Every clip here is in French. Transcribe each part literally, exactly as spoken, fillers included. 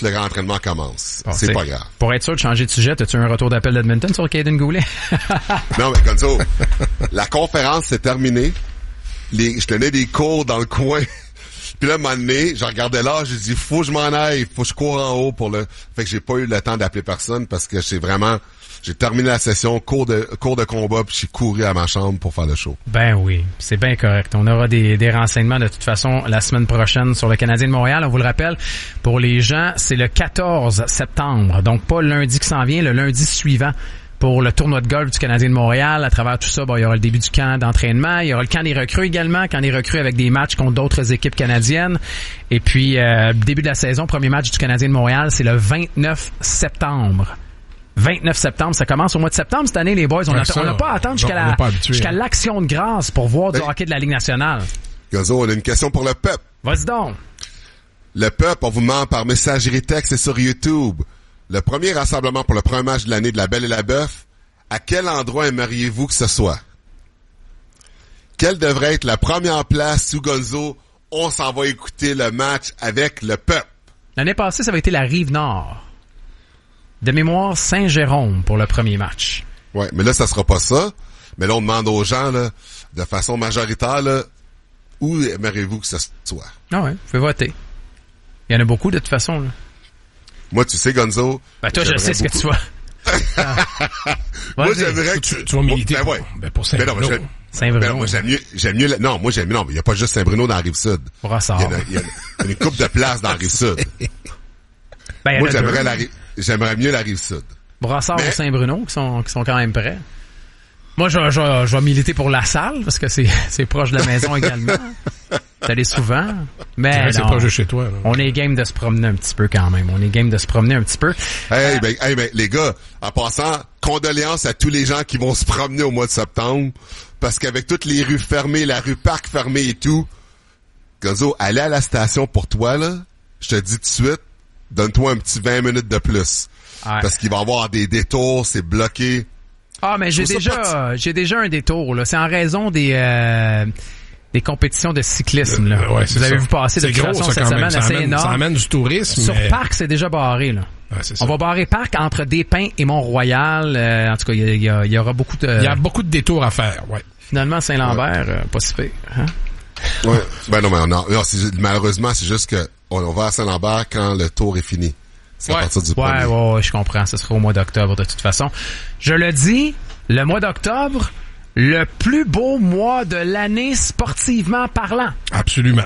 le entraînement commence. Bon, c'est t'sais, pas grave. Pour être sûr de changer de sujet, as-tu un retour d'appel d'Edmonton sur Caden Goulet? Non, mais comme ça, la conférence s'est terminée. Les, je tenais des cours dans le coin. Puis là, à un moment donné, je regardais là, j'ai dit, faut que je m'en aille, faut que je cours en haut pour le... Fait que j'ai pas eu le temps d'appeler personne parce que c'est vraiment... J'ai terminé la session, cours de cours de combat, puis j'ai couru à ma chambre pour faire le show. Ben oui, c'est bien correct. On aura des, des renseignements de toute façon la semaine prochaine sur le Canadien de Montréal. On vous le rappelle, pour les gens, c'est le quatorze septembre. Donc pas le lundi qui s'en vient, le lundi suivant pour le tournoi de golf du Canadien de Montréal. À travers tout ça, bon, il y aura le début du camp d'entraînement. Il y aura le camp des recrues également, camp des recrues avec des matchs contre d'autres équipes canadiennes. Et puis, euh, début de la saison, premier match du Canadien de Montréal, c'est le vingt-neuf septembre. vingt-neuf septembre, ça commence au mois de septembre cette année, les boys. On n'a ouais, pas à attendre jusqu'à, non, la, jusqu'à l'Action de grâce pour voir du hey. hockey de la Ligue nationale. Gazo, on a une question pour le peuple. Vas-y donc. Le peuple, on vous demande par messagerie texte et sur YouTube. Le premier rassemblement pour le premier match de l'année de la Belle et la Bœuf, à quel endroit aimeriez-vous que ce soit? Quelle devrait être la première place où, Gonzo, on s'en va écouter le match avec le peuple? L'année passée, ça avait été la Rive-Nord. De mémoire, Saint-Jérôme pour le premier match. Ouais, mais là, ça sera pas ça. Mais là, on demande aux gens, là, de façon majoritaire, là, où aimeriez-vous que ce soit? Ah ouais, vous pouvez voter. Il y en a beaucoup, de toute façon, là. Moi, tu sais, Gonzo... Ben toi, je sais ce beaucoup. que tu vas... ah. Moi, j'aimerais que tu, tu vas militer ben, pour, ouais. ben pour Saint-Bruno. Ben Saint-Bruno. Ben non, moi, j'aime mieux, j'aime mieux, la, non, moi, j'aime mieux, non, mais il n'y a pas juste Saint-Bruno dans la Rive-Sud. Brassard. Il y a, il y a, il y a une couple de places dans la Rive-Sud. Ben, moi, j'aimerais la, j'aimerais mieux la Rive-Sud. Brassard mais... ou Saint-Bruno, qui sont, qui sont quand même prêts. Moi, je, je, je vais militer pour La Salle, parce que c'est, c'est proche de la maison également. T'allais souvent. Mais c'est non, pas juste chez toi. Là. On est game de se promener un petit peu quand même. On est game de se promener un petit peu. Hey, euh, ben, hey, ben, les gars, en passant, condoléances à tous les gens qui vont se promener au mois de septembre, parce qu'avec toutes les rues fermées, la rue Parc fermée et tout, Gonzo, aller à la station pour toi, là, je te dis tout de suite, donne-toi un petit vingt minutes de plus. Ouais. Parce qu'il va y avoir des détours, c'est bloqué. Ah, mais j'ai déjà, j'ai déjà un détour, là. C'est en raison des, euh, des compétitions de cyclisme, là. Euh, ouais, vous avez ça. vu passer de toute façon cette semaine, ça assez amène, énorme. Ça amène du tourisme. Sur mais... Parc, c'est déjà barré, là. Ouais, c'est On ça. va barrer Parc entre Despins et Mont-Royal. Euh, en tout cas, il y, y, y aura beaucoup de... Il y a beaucoup de détours à faire, ouais. Finalement, Saint-Lambert, ouais. euh, pas si pire, hein? Ouais. Ben non, mais on a, non, c'est, malheureusement, c'est juste que on, on va à Saint-Lambert quand le tour est fini. C'est ouais. à partir du ouais, premier. Ouais, ouais, je comprends. Ce sera au mois d'octobre, de toute façon. Je le dis, le mois d'octobre, le plus beau mois de l'année sportivement parlant. Absolument.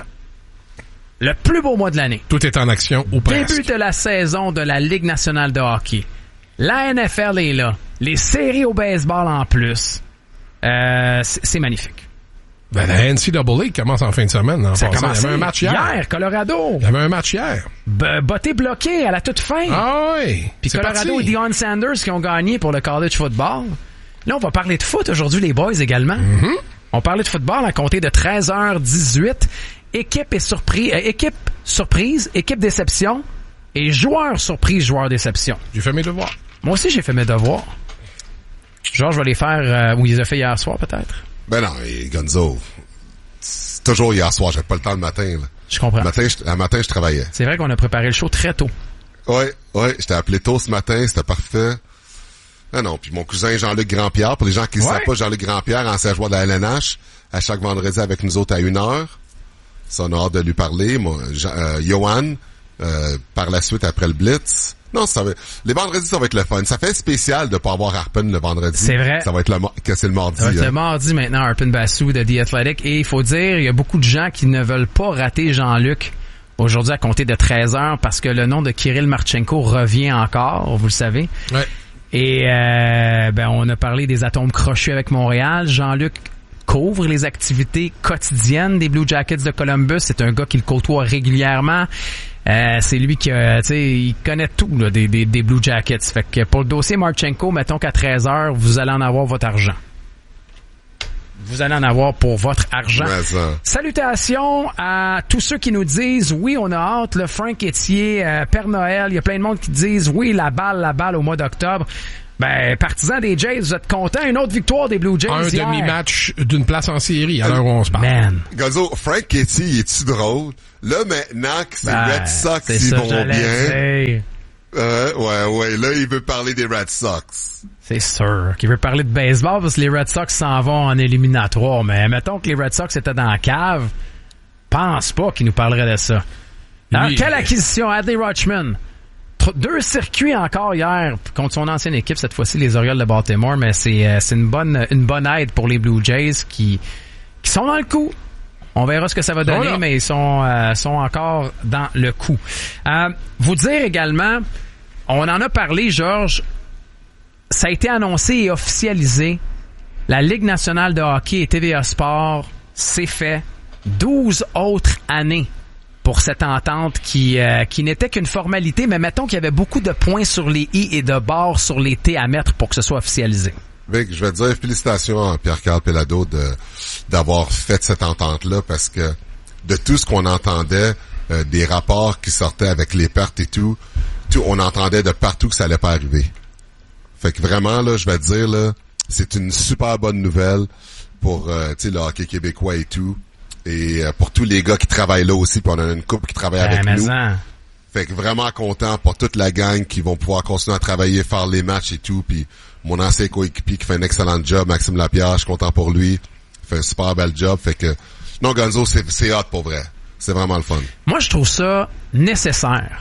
Le plus beau mois de l'année. Tout est en action ou presque. Début de la saison de la Ligue nationale de hockey. La N F L est là. Les séries au baseball en plus. Euh, c'est, c'est magnifique. Ben, la N C double A commence en fin de semaine. En ça passant. commence Il y avait un match hier. Hier, Colorado. Il y avait un match hier. B- botté bloqué à la toute fin. Ah oui. Puis Colorado parti. Et Deion Sanders qui ont gagné pour le college football. Là, on va parler de foot aujourd'hui, les boys, également. Mm-hmm. On parlait de football à compter de treize heures dix-huit. Équipe et surprise, euh, équipe surprise, équipe déception et joueur surprise, joueur déception. J'ai fait mes devoirs. Moi aussi, j'ai fait mes devoirs. Genre, je vais les faire euh, où ils les ont fait hier soir, peut-être. Ben non, et Gonzo, c'est toujours hier soir, j'avais pas le temps le matin. Là. Je comprends. Le matin, je, le matin, je travaillais. C'est vrai qu'on a préparé le show très tôt. Ouais, ouais, je t'ai appelé tôt ce matin, c'était parfait. Ah non, puis mon cousin Jean-Luc Grandpierre, pour les gens qui ne ouais. savent pas, Jean-Luc Grandpierre, ancien joueur de la L N H, à chaque vendredi avec nous autres à une heure. Ça, on a hâte de lui parler. Moi, Jean, euh, Johan, euh, par la suite, après le Blitz. Non, ça va, les vendredis, ça va être le fun. Ça fait spécial de pas avoir Harpen le vendredi. C'est vrai. Ça va être le, que c'est le mardi. Ça va être hein. le mardi maintenant, Harpen Bassou de The Athletic. Et il faut dire, il y a beaucoup de gens qui ne veulent pas rater Jean-Luc aujourd'hui à compter de treize heures parce que le nom de Kirill Marchenko revient encore, vous le savez. Ouais. Et, euh, ben, on a parlé des atomes crochus avec Montréal. Jean-Luc couvre les activités quotidiennes des Blue Jackets de Columbus. C'est un gars qui le côtoie régulièrement. Euh, c'est lui qui, euh, tu sais, il connaît tout là, des, des, des Blue Jackets. Fait que pour le dossier Marchenko, mettons qu'à treize heures, vous allez en avoir votre argent. Vous allez en avoir pour votre argent. Salutations à tous ceux qui nous disent oui, on a hâte, le Frank Etier, euh, Père Noël, il y a plein de monde qui disent oui, la balle, la balle au mois d'octobre. Ben, partisans des Jays, vous êtes contents? Une autre victoire des Blue Jays Un hier. demi-match d'une place en série à l'heure où on se parle. Man. Gonzo, Frank Ketty, il est-tu drôle? Là, maintenant que ces Ben, Red Sox, c'est ils ça, vont j'allais bien. dire. Euh, ouais, ouais, là, il veut parler des Red Sox. C'est sûr qu'il veut parler de baseball parce que les Red Sox s'en vont en éliminatoire. Mais mettons que les Red Sox étaient dans la cave, pense pas qu'il nous parlerait de ça. Alors, Lui, quelle euh, acquisition? Adley Rutschman. Tr- Deux circuits encore hier contre son ancienne équipe, cette fois-ci les Orioles de Baltimore, mais c'est euh, c'est une bonne une bonne aide pour les Blue Jays qui qui sont dans le coup. On verra ce que ça va donner, Voilà. mais ils sont euh, sont encore dans le coup. Euh, vous dire également, on en a parlé, Georges, ça a été annoncé et officialisé. La Ligue nationale de hockey et T V A Sport, c'est fait. douze autres années pour cette entente qui euh, qui n'était qu'une formalité, mais mettons qu'il y avait beaucoup de points sur les i et de barres sur les t à mettre pour que ce soit officialisé. Vic, je vais te dire félicitations à Pierre-Carl Pelado de d'avoir fait cette entente-là parce que de tout ce qu'on entendait, euh, des rapports qui sortaient avec les pertes et tout, tout, on entendait de partout que ça allait pas arriver. Fait que vraiment, là, je vais te dire, là, c'est une super bonne nouvelle pour euh, tu sais, le hockey québécois et tout. Et euh, pour tous les gars qui travaillent là aussi, puis on a une couple qui travaille avec Ben, nous. mais en- Fait que vraiment content pour toute la gang qui vont pouvoir continuer à travailler, faire les matchs et tout. Puis mon ancien coéquipier qui fait un excellent job, Maxime Lapierre, je suis content pour lui. Il fait un super bel job. Fait que non, Gonzo, c'est, c'est hot pour vrai. C'est vraiment le fun. Moi, je trouve ça nécessaire.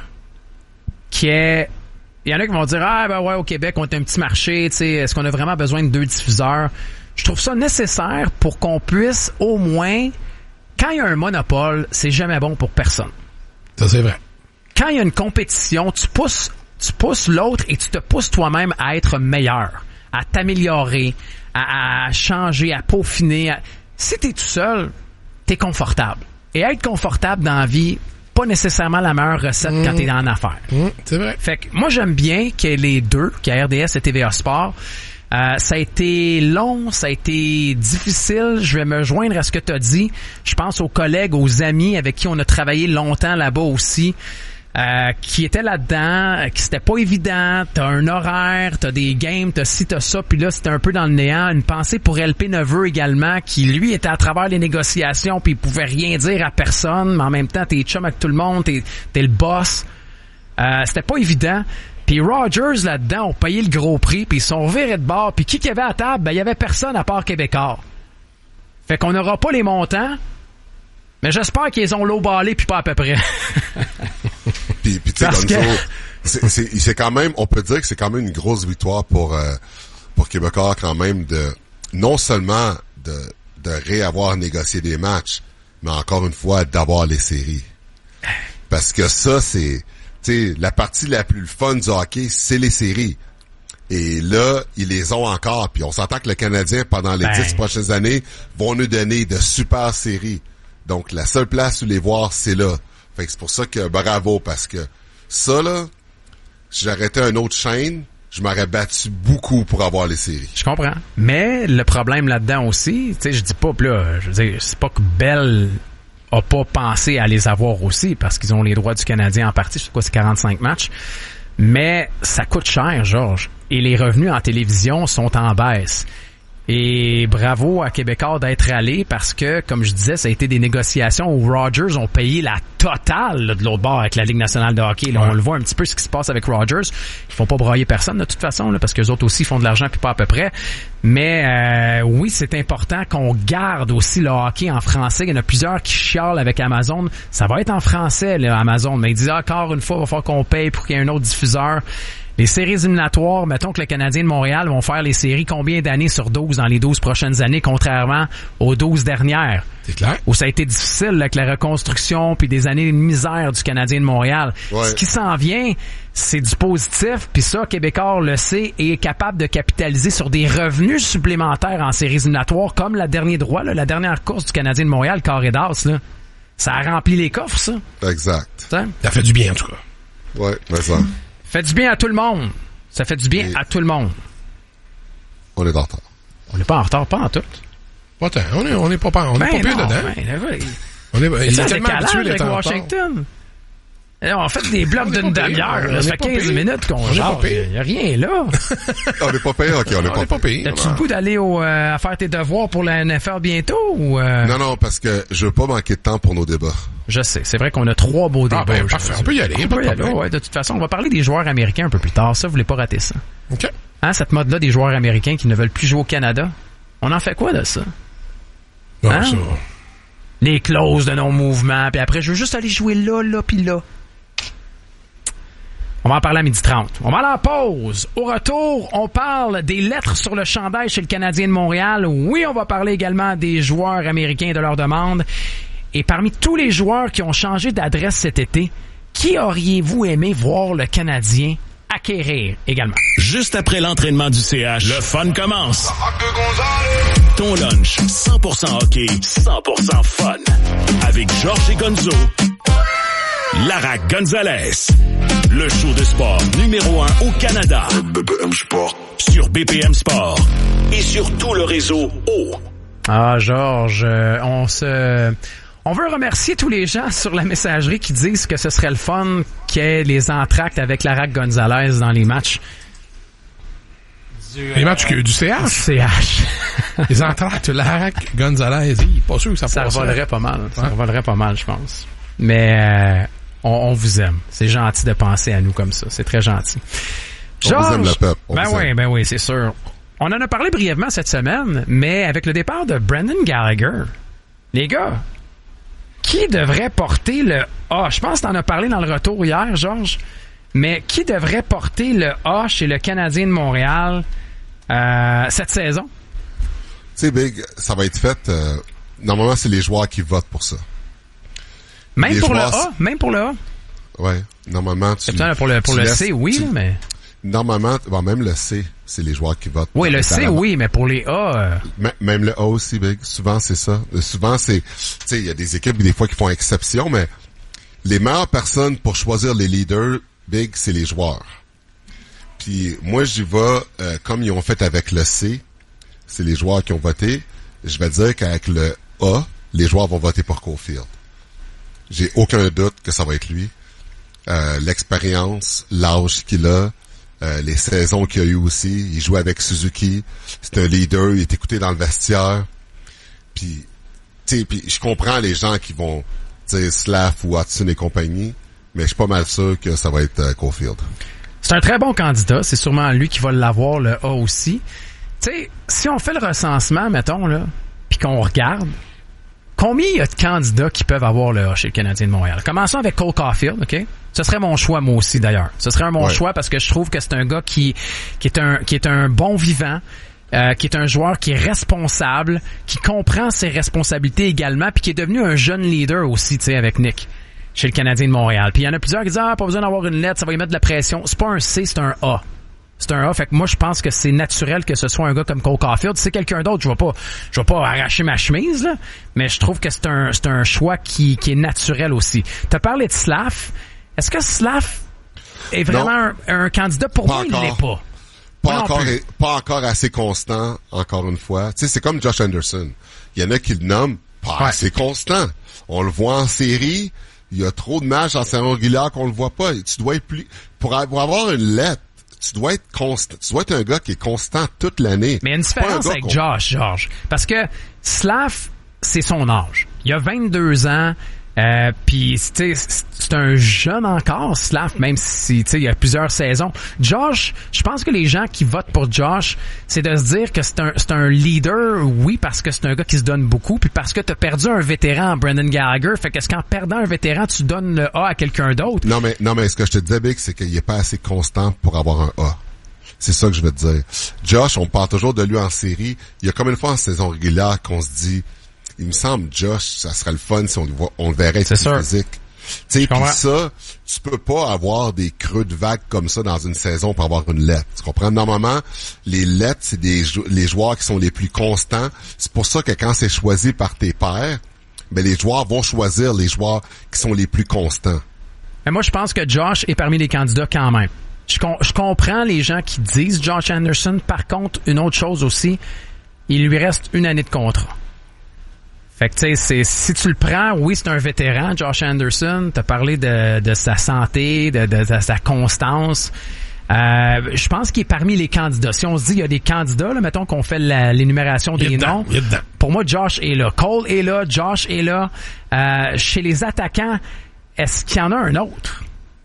Qui est, il y en a qui vont dire, ah, ben ouais, au Québec, on est un petit marché, tu sais, est-ce qu'on a vraiment besoin de deux diffuseurs? Je trouve ça nécessaire pour qu'on puisse, au moins, quand il y a un monopole, c'est jamais bon pour personne. Ça, c'est vrai. Quand il y a une compétition, tu pousses, tu pousses l'autre et tu te pousses toi-même à être meilleur, à t'améliorer, à, à changer, à peaufiner. À... Si t'es tout seul, t'es confortable. Et être confortable dans la vie, pas nécessairement la meilleure recette mmh. quand t'es dans l'affaire. Mmh, c'est vrai. Fait que moi, j'aime bien qu'il y ait les deux, qu'il y ait R D S et T V A Sport. Euh, ça a été long, ça a été difficile. Je vais me joindre à ce que tu as dit. Je pense aux collègues, aux amis avec qui on a travaillé longtemps là-bas aussi, euh, qui étaient là-dedans, qui c'était pas évident. T'as un horaire, t'as des games, t'as ci, t'as ça, puis là, c'était un peu dans le néant. Une pensée pour L P Neveu également, qui lui était à travers les négociations, puis il pouvait rien dire à personne, mais en même temps, t'es chum avec tout le monde, t'es, t'es le boss. Euh, c'était pas évident. Puis Rogers, là-dedans, ont payé le gros prix, puis ils sont virés de bord. Puis qui qu'il y avait à table? Ben, il y avait personne à part Québécois. Fait qu'on n'aura pas les montants, mais j'espère qu'ils ont l'eau-ballé puis pas à peu près. Puis, puis tu sais, Parce Gonzo, que- c'est, c'est, c'est quand même, on peut dire que c'est quand même une grosse victoire pour euh, pour Québécois quand même de non seulement de de réavoir négocié des matchs, mais encore une fois d'avoir les séries. Parce que ça, c'est tu sais, la partie la plus fun du hockey, c'est les séries. Et là, ils les ont encore. Puis on s'entend que le Canadien, pendant les Ben. dix prochaines années, vont nous donner de super séries. Donc, la seule place où les voir, c'est là. Fait que c'est pour ça que bravo, parce que ça, là, si j'arrêtais une autre chaîne, je m'aurais battu beaucoup pour avoir les séries. Je comprends. Mais le problème là-dedans aussi, tu sais, je dis pas, pis là, je veux dire, c'est pas que Bell a pas pensé à les avoir aussi, parce qu'ils ont les droits du Canadien en partie. Je sais quoi, c'est quarante-cinq matchs. Mais ça coûte cher, Georges. Et les revenus en télévision sont en baisse. Et bravo à Québécois d'être allé parce que, comme je disais, ça a été des négociations où Rogers ont payé la totale là, de l'autre bord avec la Ligue nationale de hockey. Là, ouais. On le voit un petit peu ce qui se passe avec Rogers. Ils font pas broyer personne de toute façon là, parce qu'eux autres aussi font de l'argent puis pas à peu près. Mais euh, oui, c'est important qu'on garde aussi le hockey en français. Il y en a plusieurs qui chialent avec Amazon. Ça va être en français, là, Amazon. Mais ils disent encore une fois, il va falloir qu'on paye pour qu'il y ait un autre diffuseur. Les séries éliminatoires, mettons que le Canadien de Montréal vont faire les séries combien d'années sur douze dans les douze prochaines années, contrairement aux douze dernières, C'est clair. où ça a été difficile là, avec la reconstruction puis des années de misère du Canadien de Montréal. Ouais. Ce qui s'en vient, c'est du positif, puis ça, Québécois le sait et est capable de capitaliser sur des revenus supplémentaires en séries éliminatoires, comme la dernière droit, là, la dernière course du Canadien de Montréal, Carré d'As, là. Ça a rempli les coffres, ça. Exact. T'sais? Ça fait du bien, en tout cas. Ouais, mais ça, Fait du bien à tout le monde. Ça fait du bien Et- à tout le monde. on est en retard. On n'est pas en retard, pas en tout. Pas tant. On est, on est pas, on est Ben pas pire non, dedans. ben, ben, On est, il c'est est un tellement décalage habitué avec d'être en retard. Washington. On fait des blocs d'une demi-heure. Là, ça fait quinze minutes qu'on genre. Il n'y a rien là. On n'est pas payé, ok, on n'est pas, pas payé. T'as-tu le goût d'aller au, euh, à faire tes devoirs pour la N F L bientôt ou euh... Non, non, parce que je veux pas manquer de temps pour nos débats. Je sais. C'est vrai qu'on a trois beaux débats. Ah ben, parfait. On peut y aller. On peut y aller. Ouais, de toute façon, on va parler des joueurs américains un peu plus tard. Ça, vous voulez pas rater ça. OK. Hein, cette mode-là des joueurs américains qui ne veulent plus jouer au Canada. On en fait quoi de ça? Non, Hein? ça. Les clauses de non-mouvement, puis après, je veux juste aller jouer là, là, puis là. On va en parler à midi trente. On va aller en pause. Au retour, on parle des lettres sur le chandail chez le Canadien de Montréal. Oui, on va parler également des joueurs américains et de leurs demandes. Et parmi tous les joueurs qui ont changé d'adresse cet été, qui auriez-vous aimé voir le Canadien acquérir également? Juste après l'entraînement du C H, le fun commence. Ton lunch, cent pour cent hockey, cent pour cent fun. Avec Georges et Gonzo, Lara Gonzalez. Le show de sport numéro un au Canada. B P M Sport. Sur B P M Sport. Et sur tout le réseau O. Ah, Georges, euh, on se... On veut remercier tous les gens sur la messagerie qui disent que ce serait le fun qu'il y ait les entractes avec Lara Gonzalez dans les matchs. Du, les matchs du, du C H? Du C H. Les entractes, Lara Gonzalez, pas sûr que ça Ça passerait. revolerait pas mal. Ça Ouais. revolerait pas mal, je pense. Mais euh, on, on vous aime. C'est gentil de penser à nous comme ça. C'est très gentil. On vous aime, le peuple. On Ben vous oui, aime. ben oui, c'est sûr. On en a parlé brièvement cette semaine, mais avec le départ de Brendan Gallagher, les gars, qui devrait porter le A? Je pense que t'en as parlé dans le retour hier, Georges, mais qui devrait porter le A chez le Canadien de Montréal euh, cette saison? Tu sais, Big, ça va être fait... Euh, normalement, c'est les joueurs qui votent pour ça. Même Les pour joueurs, le A? Même pour le A? Ouais, normalement, tu... Putain, pour le, pour tu le laisses- C, oui, tu- là, mais... Normalement, bon, même le C, c'est les joueurs qui votent. Oui, le C, Apparemment. oui, mais pour les A... euh, M- Même le A aussi, Big. Souvent, c'est ça. Euh, Souvent, c'est... Tu sais, il y a des équipes, des fois, qui font exception, mais les meilleures personnes pour choisir les leaders, Big, c'est les joueurs. Puis moi, j'y vais euh, comme ils ont fait avec le C. C'est les joueurs qui ont voté. Je vais dire qu'avec le A, les joueurs vont voter pour Caulfield. J'ai aucun doute que ça va être lui. Euh, l'expérience, l'âge qu'il a, euh, les saisons qu'il a eu aussi. Il joue avec Suzuki. C'est un leader. Il est écouté dans le vestiaire. Puis, tu sais, puis je comprends les gens qui vont dire Slav ou Hudson et compagnie, mais je suis pas mal sûr que ça va être euh, Caulfield. C'est un très bon candidat. C'est sûrement lui qui va l'avoir, le A aussi. Tu sais, si on fait le recensement, mettons, là, puis qu'on regarde, combien il y a de candidats qui peuvent avoir le A chez le Canadien de Montréal? Commençons avec Cole Caulfield, OK? Ce serait mon choix, moi aussi, d'ailleurs. Ce serait un bon Ouais. choix parce que je trouve que c'est un gars qui, qui est un, qui est un bon vivant, euh, qui est un joueur qui est responsable, qui comprend ses responsabilités également, puis qui est devenu un jeune leader aussi, tu sais, avec Nick, chez le Canadien de Montréal. Puis il y en a plusieurs qui disent, ah, pas besoin d'avoir une lettre, ça va y mettre de la pression. C'est pas un C, c'est un A. C'est un A, fait que moi je pense que c'est naturel que ce soit un gars comme Cole Caulfield. Si c'est quelqu'un d'autre, je vais pas je vais pas arracher ma chemise là, mais je trouve que c'est un c'est un choix qui qui est naturel aussi. T'as parlé de Slav. Est-ce que Slav est vraiment un, un candidat pour Pas moi? Il encore. l'est pas. Pas Moi non encore, plus. pas encore assez constant, encore une fois. Tu sais, c'est comme Josh Anderson. Il y en a qui le nomment pas Ouais. assez constant. On le voit en série. Il y a trop de matchs en saison régulière qu'on le voit pas. Tu dois être plus, pour avoir une lettre, tu dois être constant. Tu dois être un gars qui est constant toute l'année. Mais il y a une C'est pas un différence gars avec qu'on- Josh, Georges. Parce que Slav, c'est son âge. Il a vingt-deux ans. Euh, puis tu sais, c'est un jeune encore, Slav, même si tu sais il y a plusieurs saisons. Josh, je pense que les gens qui votent pour Josh, c'est de se dire que c'est un c'est un leader, oui, parce que c'est un gars qui se donne beaucoup, puis parce que t'as perdu un vétéran, Brendan Gallagher, fait qu'est-ce qu'en perdant un vétéran, tu donnes le A à quelqu'un d'autre? Non, mais, non, mais ce que je te disais, Big, c'est qu'il est pas assez constant pour avoir un A. C'est ça que je veux te dire. Josh, on parle toujours de lui en série. Il y a comme une fois en saison régulière qu'on se dit, il me semble, Josh, ça serait le fun si on le, voit, on le verrait être C'est plus sûr. physique. Tu sais, puis comprends. ça, tu peux pas avoir des creux de vague comme ça dans une saison pour avoir une lettre. Tu comprends? Normalement, les lettres, c'est des jou- les joueurs qui sont les plus constants. C'est pour ça que quand c'est choisi par tes pairs, ben les joueurs vont choisir les joueurs qui sont les plus constants. Mais moi, je pense que Josh est parmi les candidats quand même. Je, com- je comprends les gens qui disent Josh Anderson. Par contre, une autre chose aussi, il lui reste une année de contrat. Fait que tu sais, c'est si tu le prends, oui, c'est un vétéran, Josh Anderson. T'as parlé de, de sa santé, de, de, de sa constance. Euh, je pense qu'il est parmi les candidats. Si on se dit il y a des candidats, là, mettons qu'on fait la, l'énumération des noms. Pour moi, Josh est là, Cole est là, Josh est là. Euh, chez les attaquants, est-ce qu'il y en a un autre?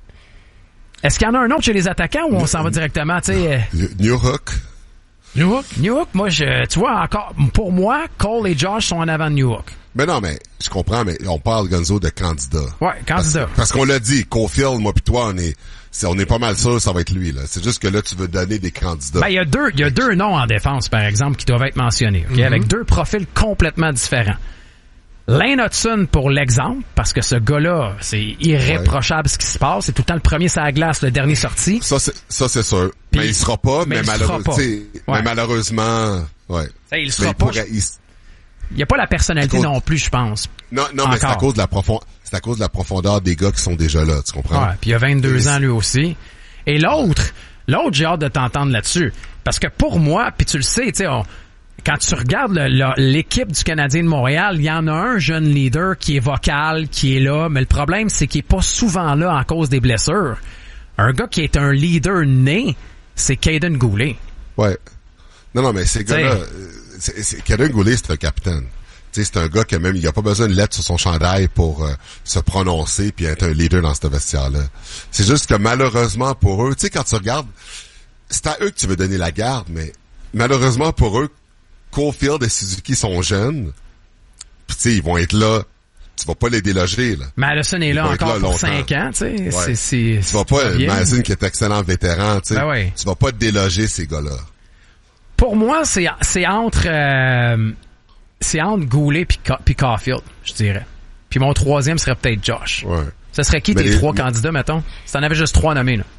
Est-ce qu'il y en a un autre chez les attaquants ou on s'en va directement, tu sais? Newhook. Newhook? Newhook, moi, je, tu vois, encore, pour moi, Cole et Josh sont en avant de Newhook. Mais non, mais, je comprends, mais on parle, Gonzo, de candidats. Ouais, candidat. Parce, parce qu'on l'a dit, Caulfield, moi pis toi, on est, c'est, on est pas mal sûr que ça va être lui, là. C'est juste que là, tu veux donner des candidats. Ben, il y a deux, il y a deux noms en défense, par exemple, qui doivent être mentionnés, ok? Mm-hmm. Avec deux profils complètement différents. Lane Hudson pour l'exemple, parce que ce gars-là, c'est irréprochable ouais. ce qui se passe. C'est tout le temps le premier sur la glace, le dernier sorti. Ça, c'est, ça, c'est sûr. Puis, mais il sera pas, mais, mais, malheure... pas. Ouais. mais malheureusement, ouais. Ça, il sera mais pas. Il pourrait, il... Il y a pas la personnalité cause... non plus, je pense. Non, non, Encore. mais c'est à cause de la profondeur, c'est à cause de la profondeur des gars qui sont déjà là, tu comprends? Ouais, puis il a vingt-deux ans lui aussi. Et l'autre, l'autre, j'ai hâte de t'entendre là-dessus. Parce que pour moi, puis tu le sais, tu sais, on... quand tu regardes le, le, l'équipe du Canadien de Montréal, il y en a un jeune leader qui est vocal, qui est là, mais le problème, c'est qu'il est pas souvent là en cause des blessures. Un gars qui est un leader né, c'est Caden Goulet. Ouais. Non, non, mais ces gars-là, c'est, c'est, Caden Goulet, c'est un capitaine. Tu sais, c'est un gars qui a même, il a pas besoin de lettre sur son chandail pour euh, se prononcer puis être un leader dans ce vestiaire-là. C'est juste que malheureusement pour eux, tu sais, quand tu regardes, c'est à eux que tu veux donner la garde, mais malheureusement pour eux, Caulfield et Suzuki sont jeunes. Puis tu sais, ils vont être là. Tu vas pas les déloger, là. Madison est là encore pour cinq ans, tu sais. Ouais. C'est, c'est, tu vas pas, Madison qui est excellent vétéran, tu sais. Ben ouais. Tu vas pas déloger ces gars-là. Pour moi, c'est, c'est entre, euh, c'est entre Goulet pis, pis Caulfield, je dirais. Puis mon troisième serait peut-être Josh. Ouais. Ça serait qui mais tes les, trois mais... candidats, mettons? Si t'en avais juste trois nommés, là.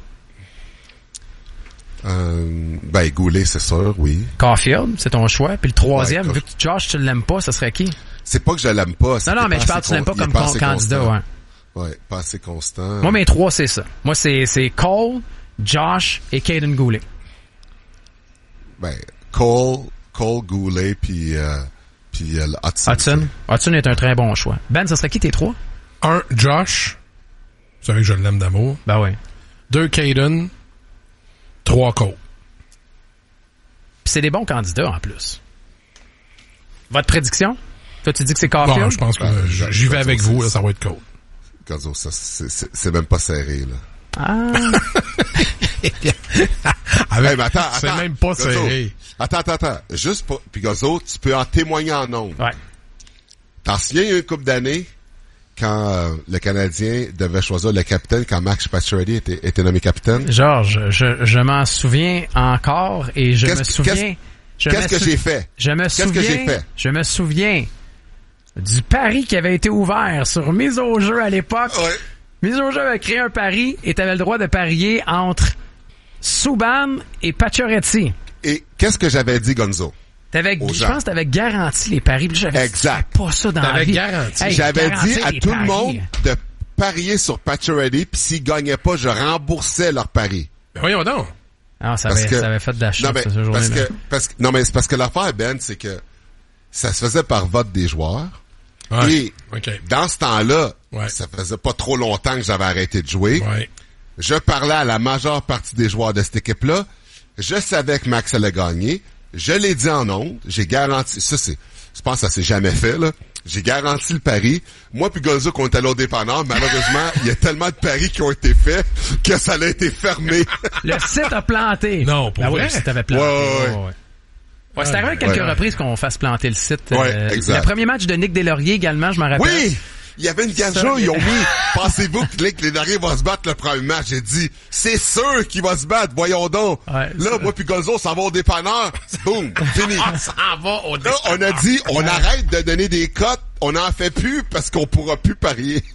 Euh, ben, Goulet, c'est sûr, oui. Caulfield, c'est ton choix. Puis le troisième, ouais, vu que Josh, tu l'aimes pas, ça serait qui? C'est pas que je l'aime pas. Non, non, mais je parle, tu l'aimes pas comme con- candidat, constant. ouais. Ouais, pas assez constant. Moi, mes trois, c'est ça. Moi, c'est, c'est Cole, Josh et Caden Goulet. Ben, Cole, Cole, Goulet, puis, euh, puis euh, Hudson. Hudson. Hudson est un très bon choix. Ben, ça serait qui tes trois? Un, Josh. C'est vrai que je l'aime d'amour. Ben oui. Deux, Caden. Trois, Cole. Puis c'est des bons candidats, en plus. Votre prédiction? Toi, tu dis que c'est Caulfield? Non, je pense que ben, j'y, j'y vais avec vous, là, ça va être Cole. Gonzo, ça, c'est, c'est, c'est même pas serré, là. Ah! Avec, hey, mais attends, c'est attends, même pas Gonzo, serré. Attends, attends, attends. Juste pour, puis Gonzo, tu peux en témoigner en nombre. Ouais. T'en souviens, il y a une couple d'années, quand euh, le Canadien devait choisir le capitaine, quand Max Pacioretty était, était nommé capitaine? Georges, je, je m'en souviens encore et je qu'est-ce, me souviens... Qu'est-ce, je qu'est-ce me que sou... j'ai fait? Je me qu'est-ce souviens... que j'ai fait? Je me souviens du pari qui avait été ouvert sur mise au jeu à l'époque. Ouais. Mise au jeu avait créé un pari et t'avais le droit de parier entre Subban et Pacioretty. Et qu'est-ce que j'avais dit, Gonzo? T'avais, je gens. pense que t'avais garanti les paris. J'avais exact. Dit, pas ça dans t'avais la vie. Garanti. Hey, j'avais dit à tout paris. le monde de parier sur Pacioretty, puis s'ils gagnaient pas, je remboursais leur pari. Mais voyons donc. Ah, ça, avait, que, ça avait fait de la chute, cette journée-là. Parce que, parce que, non, mais c'est parce que l'affaire, Ben, c'est que ça se faisait par vote des joueurs. Ouais, et okay. dans ce temps-là, ouais. ça faisait pas trop longtemps que j'avais arrêté de jouer. Ouais. Je parlais à la majeure partie des joueurs de cette équipe-là. Je savais que Max allait gagner. Je l'ai dit en ondes. J'ai garanti. Ça, c'est. Je pense que ça s'est jamais fait, là. J'ai garanti le pari. Moi puis Gonzo, qu'on était allé au dépanneur, malheureusement, il y a tellement de paris qui ont été faits que ça a été fermé. Le site a planté. Non, pour ben vrai? Oui, le site avait planté. Ouais, ouais, ouais. ouais. Ouais, c'est arrivé à quelques ouais. reprises qu'on fasse planter le site. Ouais, euh, exact. Le premier match de Nick Deslauriers également, je m'en rappelle. Oui! Il y avait une gageure, ils ont mis, pensez-vous que Nick Deslauriers va se battre le premier match? J'ai dit, c'est sûr qu'il va se battre, voyons donc. Ouais, là, ça. Moi puis Gonzo, ça va au dépanneur. Boum, fini. On s'en va au dépanneur. Là, on a dit, on arrête de donner des cotes, on n'en fait plus parce qu'on pourra plus parier.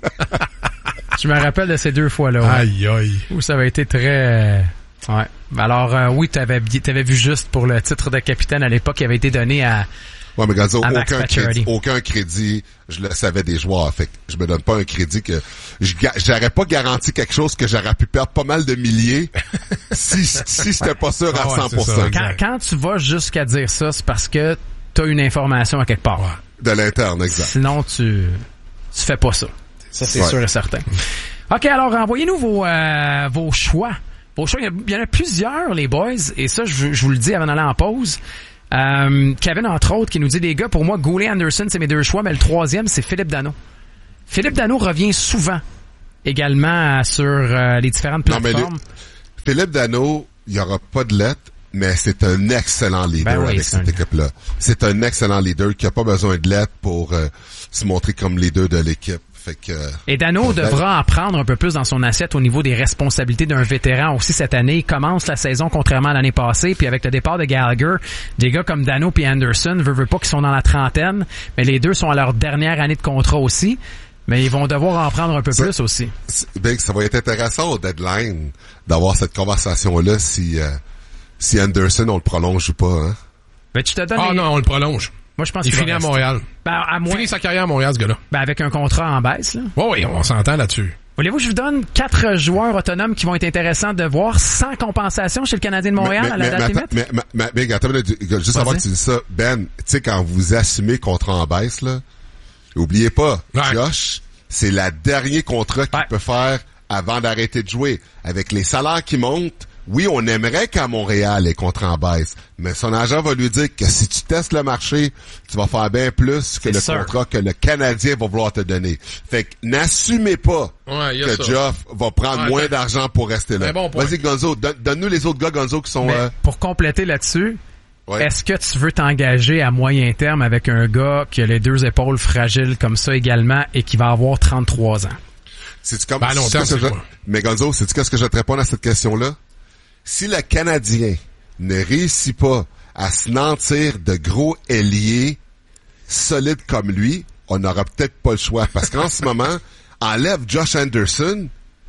Je me rappelle de ces deux fois-là. Ouais. Aïe, aïe. Où ça avait été très... Ouais. Alors, euh, oui, t'avais, t'avais vu juste pour le titre de capitaine à l'époque qui avait été donné à... Ouais, mais Gonzo, aucun crédit, aucun crédit, je le savais des joueurs. Fait que je me donne pas un crédit que, je, j'aurais pas garanti quelque chose que j'aurais pu perdre pas mal de milliers si, si j'étais pas sûr à ah ouais, cent pour cent. Quand, quand tu vas jusqu'à dire ça, c'est parce que t'as une information à quelque part. De l'interne, exact. Sinon, tu, tu fais pas ça. Ça, c'est ouais. sûr et certain. OK, alors, envoyez-nous vos, euh, vos choix. Vos choix, il y en a plusieurs, les boys, et ça, je, je vous le dis avant d'aller en pause. Euh, Kevin, entre autres, qui nous dit, les gars, pour moi, Goulet, Anderson, c'est mes deux choix, mais le troisième, c'est Philippe Danault. Philippe Danault revient souvent également sur euh, les différentes plateformes. Non, les... Philippe Danault, il n'y aura pas de lettre, mais c'est un excellent leader ben oui, avec cette un... équipe-là. C'est un excellent leader qui n'a pas besoin de lettre pour euh, se montrer comme leader de l'équipe. Fait que, et Danault ben... devra en prendre un peu plus dans son assiette au niveau des responsabilités d'un vétéran aussi cette année. Il commence la saison contrairement à l'année passée, puis avec le départ de Gallagher, des gars comme Danault et Anderson, veut, veut pas qu'ils sont dans la trentaine, mais les deux sont à leur dernière année de contrat aussi. Mais ils vont devoir en prendre un peu ça, plus aussi. Ben, ça va être intéressant au deadline d'avoir cette conversation-là si euh, si Anderson, on le prolonge ou pas. Hein? Ben, tu te donnes ah les... non, on le prolonge. Moi, je pense il qu'il finit à Montréal. Ben, à moins... Il finit sa carrière à Montréal, ce gars-là. Ben, avec un contrat en baisse. Là. Oui, oui, on s'entend là-dessus. Voulez-vous que je vous donne quatre joueurs autonomes qui vont être intéressants de voir sans compensation chez le Canadien de Montréal mais, mais, à la date limite? Mais, mais, mais, mais, mais attends, juste avant que tu dises ça, Ben, tu sais, quand vous assumez contrat en baisse, là, oubliez pas, ouais. Josh, c'est le dernier contrat qu'il ouais. peut faire avant d'arrêter de jouer. Avec les salaires qui montent, oui, on aimerait qu'à Montréal les contrats en baisse, mais son agent va lui dire que si tu testes le marché, tu vas faire bien plus que c'est le sûr. contrat que le Canadien va vouloir te donner. Fait que n'assumez pas ouais, que Geoff va prendre ouais, moins ben, d'argent pour rester là. Bon Vas-y, Gonzo, donne, donne-nous les autres gars, Gonzo, qui sont... Mais euh... pour compléter là-dessus, ouais. est-ce que tu veux t'engager à moyen terme avec un gars qui a les deux épaules fragiles comme ça également et qui va avoir trente-trois ans? C'est-tu comme... Ben, longtemps, c'est je... Mais Gonzo, sais-tu qu'est-ce que je vais te répondre à cette question-là? Si le Canadien ne réussit pas à se nantir de gros ailiers solides comme lui, on n'aura peut-être pas le choix. Parce qu'en ce moment, enlève Josh Anderson,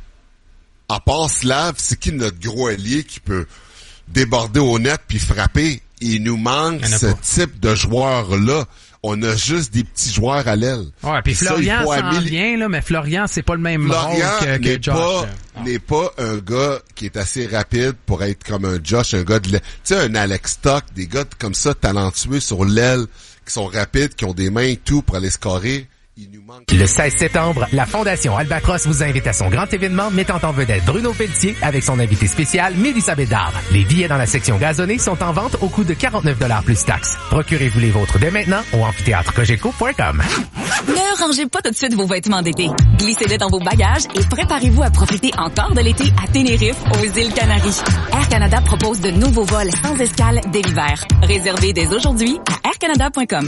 à part Slav, c'est qui notre gros ailier qui peut déborder au net puis frapper? Il nous manque ce pas. type de joueur-là. On a juste des petits joueurs à l'aile. Ouais, puis Florian s'en améliorer... vient, là, mais Florian, c'est pas le même Florian rôle que, que Josh. Pas, n'est pas un gars qui est assez rapide pour être comme un Josh, un gars de l'aile. Tu sais, un Alex Stock, des gars comme ça, talentueux sur l'aile, qui sont rapides, qui ont des mains et tout pour aller scorer. Il nous manque... Le seize septembre, la Fondation Albatros vous invite à son grand événement mettant en vedette Bruno Pelletier avec son invité spécial Mélissa Bédard. Les billets dans la section gazonnée sont en vente au coût de quarante-neuf dollars plus taxes. Procurez-vous les vôtres dès maintenant au amphithéâtre cogeco point com. Ne rangez pas tout de suite vos vêtements d'été. Glissez-les dans vos bagages et préparez-vous à profiter encore de l'été à Tenerife, aux îles Canaries. Air Canada propose de nouveaux vols sans escale dès l'hiver. Réservez dès aujourd'hui à air canada point com.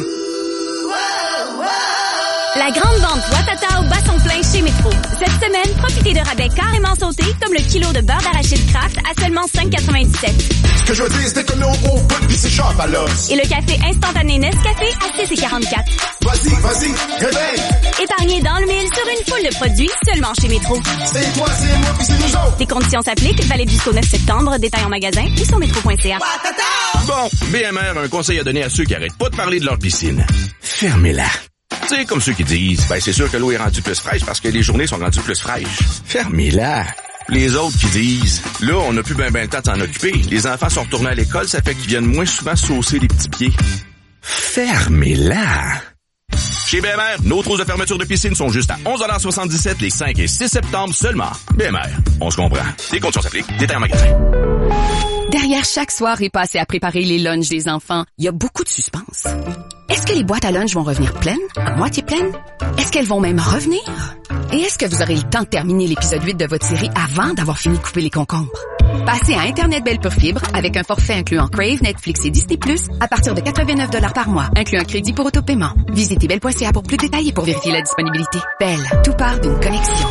La grande vente Ouattatao bat son plein chez Métro. Cette semaine, profitez de rabais carrément sautés comme le kilo de beurre d'arachide Kraft à seulement cinq quatre-vingt-dix-sept. Ce que je veux dire, c'est que l'eau au bout pis c'est sharp à l'os. Et le café instantané Nescafé à six quarante-quatre. Vas-y, vas-y, réveille! Épargnez dans le mille sur une foule de produits seulement chez Métro. C'est toi, c'est moi pis c'est nous autres. Les conditions s'appliquent, valide jusqu'au neuf septembre, détail en magasin ou sur métro point c a. Bon, B M R a un conseil à donner à ceux qui arrêtent pas de parler de leur piscine. Fermez-la. Tu sais, comme ceux qui disent, ben c'est sûr que l'eau est rendue plus fraîche parce que les journées sont rendues plus fraîches. Fermez-la. Les autres qui disent, là, on n'a plus ben ben le temps de s'en occuper. Les enfants sont retournés à l'école, ça fait qu'ils viennent moins souvent saucer les petits pieds. Fermez-la. Chez B M R, nos trousses de fermeture de piscine sont juste à onze dollars soixante-dix-sept les cinq et six septembre seulement. B M R, on se comprend. Les conditions s'appliquent. Détail en magasin. Derrière chaque soirée passée à préparer les lunchs des enfants, il y a beaucoup de suspense. Est-ce que les boîtes à lunch vont revenir pleines, à moitié pleines? Est-ce qu'elles vont même revenir? Et est-ce que vous aurez le temps de terminer l'épisode huit de votre série avant d'avoir fini de couper les concombres? Passez à Internet Belle Pure Fibre avec un forfait incluant Crave, Netflix et Disney plus, à partir de quatre-vingt-neuf dollars par mois, inclut un crédit pour autopaiement. Visitez belle point c a pour plus de détails et pour vérifier la disponibilité. Belle, tout part d'une connexion.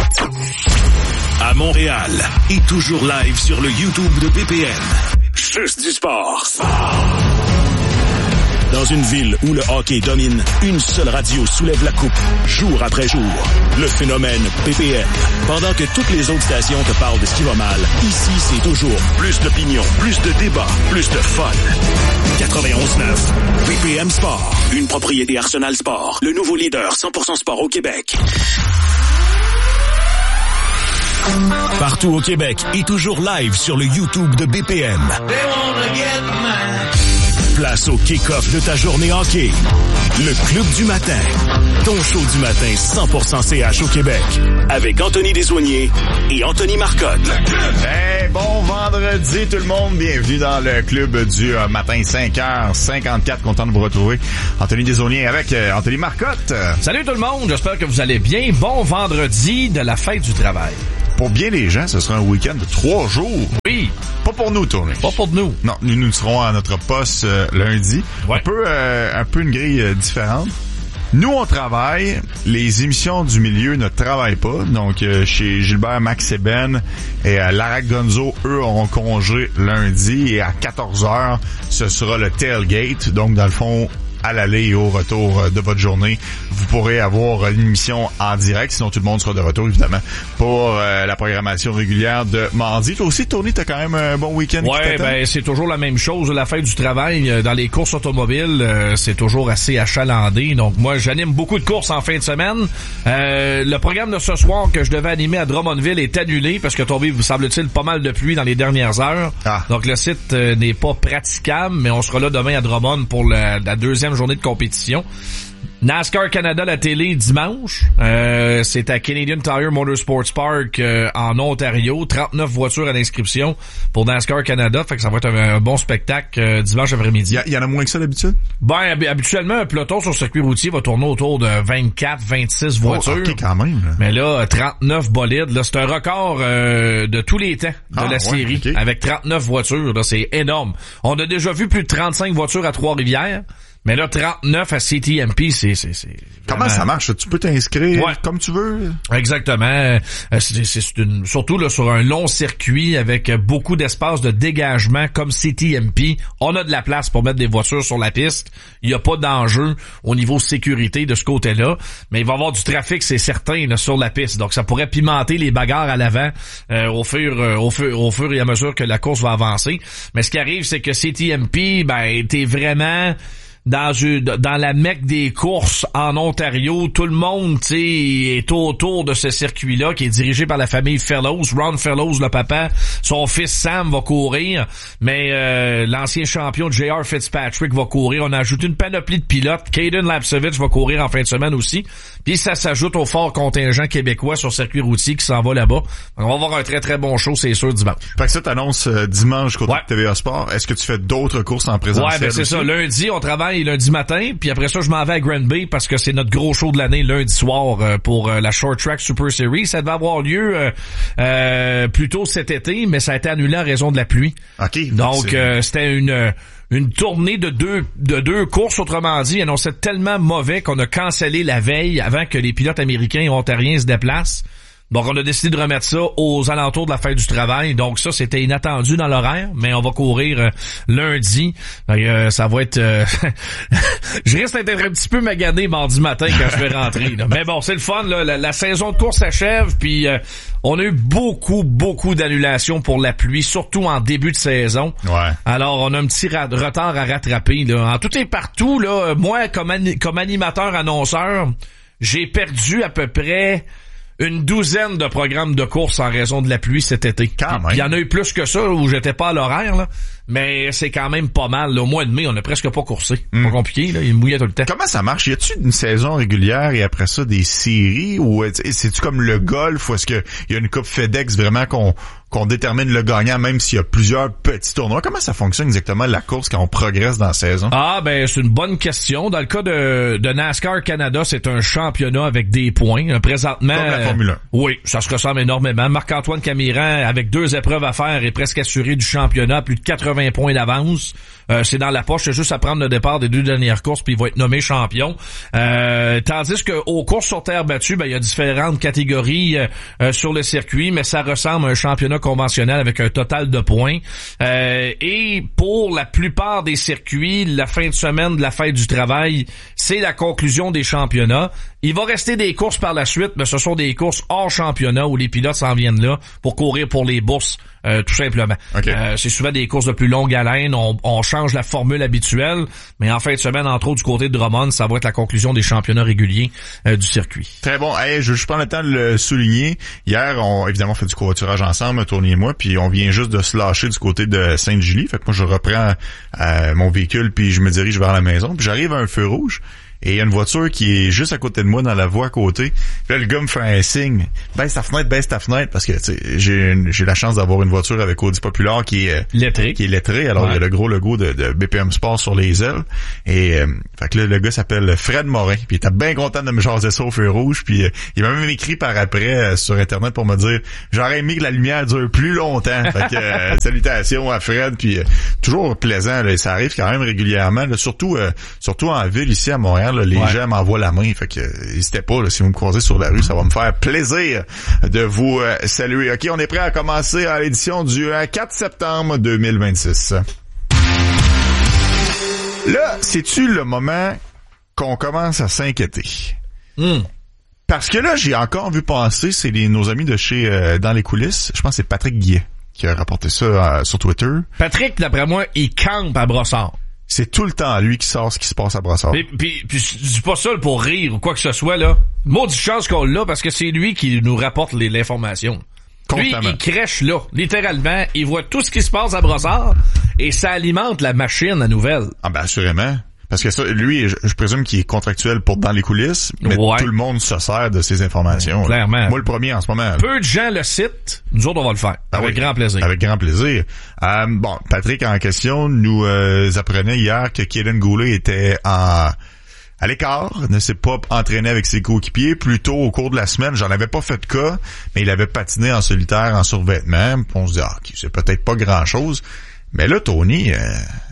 À Montréal et toujours live sur le YouTube de B P M. Juste du sport. Dans une ville où le hockey domine, une seule radio soulève la coupe, jour après jour. Le phénomène B P M. Pendant que toutes les autres stations te parlent de ce qui va mal, ici c'est toujours plus d'opinion, plus de débat, plus de fun. quatre-vingt-onze neuf B P M Sport. Une propriété Arsenal Sport. Le nouveau leader cent pour cent sport au Québec. Partout au Québec et toujours live sur le YouTube de B P M. Place au kick-off de ta journée hockey. Le Club du matin. Ton show du matin cent pour cent C H au Québec. Avec Anthony Desaulniers et Anthony Marcotte. Hey, bon vendredi tout le monde. Bienvenue dans le Club du euh, matin, cinq heures cinquante-quatre. Content de vous retrouver. Anthony Desaulniers avec euh, Anthony Marcotte. Salut tout le monde. J'espère que vous allez bien. Bon vendredi de la fête du travail. Pour bien les gens, ce sera un week-end de trois jours. Oui. Pas pour nous, Tony. Pas pour nous. Non, nous, nous serons à notre poste euh, lundi. Ouais. Un peu, euh, un peu une grille euh, différente. Nous, on travaille. Les émissions du milieu ne travaillent pas. Donc, euh, chez Gilbert, Max et Ben et euh, Larac Gonzo, eux, auront congé lundi. Et à quatorze heures, ce sera le tailgate. Donc, dans le fond, à l'aller et au retour de votre journée, vous pourrez avoir une émission en direct, sinon tout le monde sera de retour, évidemment, pour euh, la programmation régulière de mardi. Toi aussi, Tony, t'as quand même un bon week-end. Ouais, ben c'est toujours la même chose. La fête du travail, dans les courses automobiles, euh, c'est toujours assez achalandé. Donc moi, j'anime beaucoup de courses en fin de semaine. Euh, le programme de ce soir que je devais animer à Drummondville est annulé parce que tombé, vous semble-t-il, pas mal de pluie dans les dernières heures. Ah. Donc le site euh, n'est pas praticable, mais on sera là demain à Drummond pour la, la deuxième journée de compétition. NASCAR Canada, la télé, dimanche. Euh, c'est à Canadian Tire Motorsports Park euh, en Ontario. trente-neuf voitures à l'inscription pour NASCAR Canada. Fait que ça va être un, un bon spectacle euh, dimanche après-midi. Il y, y en a moins que ça d'habitude? Ben, habituellement, un peloton sur circuit routier va tourner autour de vingt-quatre vingt-six voitures. Oh, ok, quand même. Là. Mais là, trente-neuf bolides. Là, c'est un record euh, de tous les temps de ah, la série. Ouais, okay. Avec trente-neuf voitures. Là, c'est énorme. On a déjà vu plus de trente-cinq voitures à Trois-Rivières. Mais là, trente-neuf à C T M P, c'est... c'est, c'est Comment vraiment... ça marche? Tu peux t'inscrire ouais. comme tu veux? Exactement. C'est, c'est une, surtout là sur un long circuit avec beaucoup d'espace de dégagement comme C T M P. On a de la place pour mettre des voitures sur la piste. Il n'y a pas d'enjeu au niveau sécurité de ce côté-là. Mais il va y avoir du trafic, c'est certain, là, sur la piste. Donc, ça pourrait pimenter les bagarres à l'avant euh, au, fur, euh, au, fur, au fur et à mesure que la course va avancer. Mais ce qui arrive, c'est que C T M P, ben, t'es vraiment... Dans, dans la mecque des courses en Ontario, tout le monde, tu sais, est autour de ce circuit-là qui est dirigé par la famille Fellows. Ron Fellows, le papa, son fils Sam va courir, mais euh, l'ancien champion J R Fitzpatrick va courir. On a ajouté une panoplie de pilotes. Caden Lapcevich va courir en fin de semaine aussi. Puis ça s'ajoute au fort contingent québécois sur circuit routier qui s'en va là-bas. Donc, on va avoir un très très bon show, c'est sûr, dimanche. Fait que ça t'annonce euh, dimanche côté ouais. T V A Sport. Est-ce que tu fais d'autres courses en présentiel? Ouais, ben c'est aussi? ça. Lundi, on travaille lundi matin, puis après ça, je m'en vais à Grand Bay parce que c'est notre gros show de l'année lundi soir euh, pour euh, la Short Track Super Series. Ça devait avoir lieu euh, euh, plus tôt cet été, mais ça a été annulé en raison de la pluie. OK. Donc, euh, c'était une... Une tournée de deux de deux courses, autrement dit, annonçait tellement mauvais qu'on a cancellé la veille avant que les pilotes américains et ontariens se déplacent. Donc, on a décidé de remettre ça aux alentours de la fête du travail. Donc, ça, c'était inattendu dans l'horaire, mais on va courir euh, lundi. Donc, euh, ça va être... Euh... je risque d'être un petit peu magané mardi matin quand je vais rentrer. Là. Mais bon, c'est le fun. Là. La, la saison de course s'achève, puis euh, on a eu beaucoup, beaucoup d'annulations pour la pluie, surtout en début de saison. Ouais. Alors, on a un petit ra- retard à rattraper. Là. En tout et partout, là, moi, comme, ani- comme animateur-annonceur, j'ai perdu à peu près... une douzaine de programmes de course en raison de la pluie cet été. Quand même. Il y en a eu plus que ça où j'étais pas à l'horaire, là. Mais c'est quand même pas mal. Là. Au mois de mai, on a presque pas coursé. Mm. Pas compliqué, là. Il mouillait tout le temps. Comment ça marche? Y a-tu une saison régulière et après ça des séries? Ou c'est-tu comme le golf? Ou est-ce qu'il y a une coupe FedEx vraiment qu'on qu'on détermine le gagnant même s'il y a plusieurs petits tournois? Comment ça fonctionne exactement la course quand on progresse dans la saison? Ah, ben c'est une bonne question. Dans le cas de, de NASCAR Canada, c'est un championnat avec des points. Présentement... Comme la Formule un. Euh, oui, ça se ressemble énormément. Marc-Antoine Camiran, avec deux épreuves à faire, est presque assuré du championnat, plus de quatre-vingts points d'avance. Euh, c'est dans la poche, c'est juste à prendre le départ des deux dernières courses, puis il va être nommé champion. Euh, tandis que aux courses sur terre battue, ben il y a différentes catégories euh, euh, sur le circuit, mais ça ressemble à un championnat conventionnel avec un total de points. Euh, et pour la plupart des circuits, la fin de semaine de la fête du travail, c'est la conclusion des championnats. Il va rester des courses par la suite, mais ce sont des courses hors championnat où les pilotes s'en viennent là pour courir pour les bourses, euh, tout simplement. Okay. Euh, c'est souvent des courses de plus longue haleine. On, on change la formule habituelle, mais en fin de semaine, entre autres, du côté de Drummond, ça va être la conclusion des championnats réguliers euh, du circuit. Très bon. Hey, je, je prends le temps de le souligner. Hier, on évidemment fait du covoiturage ensemble, Tony et moi, puis on vient juste de se lâcher du côté de Sainte-Julie. Fait que moi, je reprends euh, mon véhicule, puis je me dirige vers la maison. Puis j'arrive à un feu rouge. Et il y a une voiture qui est juste à côté de moi dans la voie à côté. Puis là, le gars me fait un signe. Baisse ta fenêtre, baisse ta fenêtre. Parce que, tu sais, j'ai, j'ai la chance d'avoir une voiture avec Audi Populaire qui est lettrée. Qui est lettrée. Alors, ouais. Il y a le gros logo de, de B P M Sport sur les ailes. Et, euh, fait que là, le gars s'appelle Fred Morin. Puis il était bien content de me jaser ça au feu rouge. Puis euh, il m'a même écrit par après euh, sur Internet pour me dire, j'aurais aimé que la lumière dure plus longtemps. Fait que, euh, salutations à Fred. Puis euh, toujours plaisant, là. Ça arrive quand même régulièrement, là. Surtout, euh, surtout en ville, ici à Montréal, là, les ouais. gens m'envoient la main, fait que n'hésitez pas, là, si vous me croisez sur la rue, ça va me faire plaisir de vous euh, saluer. OK, on est prêt à commencer à l'édition du euh, quatre septembre deux mille vingt-six. Là, c'est-tu le moment qu'on commence à s'inquiéter? Mm. Parce que là, j'ai encore vu passer, c'est les, nos amis de chez euh, Dans les coulisses, je pense que c'est Patrick Guillet qui a rapporté ça euh, sur Twitter. Patrick, d'après moi, il campe à Brossard. C'est tout le temps lui qui sort ce qui se passe à Brossard. Puis, puis, puis je dis pas ça pour rire ou quoi que ce soit, là. Maudite chance qu'on l'a parce que c'est lui qui nous rapporte les, l'information. Lui, il crèche là, littéralement. Il voit tout ce qui se passe à Brossard et ça alimente la machine à nouvelles. Ah ben assurément. Parce que ça, lui, je, je présume qu'il est contractuel pour Dans les coulisses, mais ouais. Tout le monde se sert de ces informations. Ouais, clairement. Moi, le premier en ce moment. Peu de gens le citent, nous autres, on va le faire. Ah avec oui, grand plaisir. Avec grand plaisir. Euh, bon, Patrick, en question, nous euh, apprenait hier que Kaden Goulet était en... à l'écart, ne s'est pas entraîné avec ses coéquipiers. Plus tôt au cours de la semaine, j'en avais pas fait de cas, mais il avait patiné en solitaire, en survêtement. Puis on se dit, ah, okay, c'est peut-être pas grand-chose. Mais là, Tony... Euh,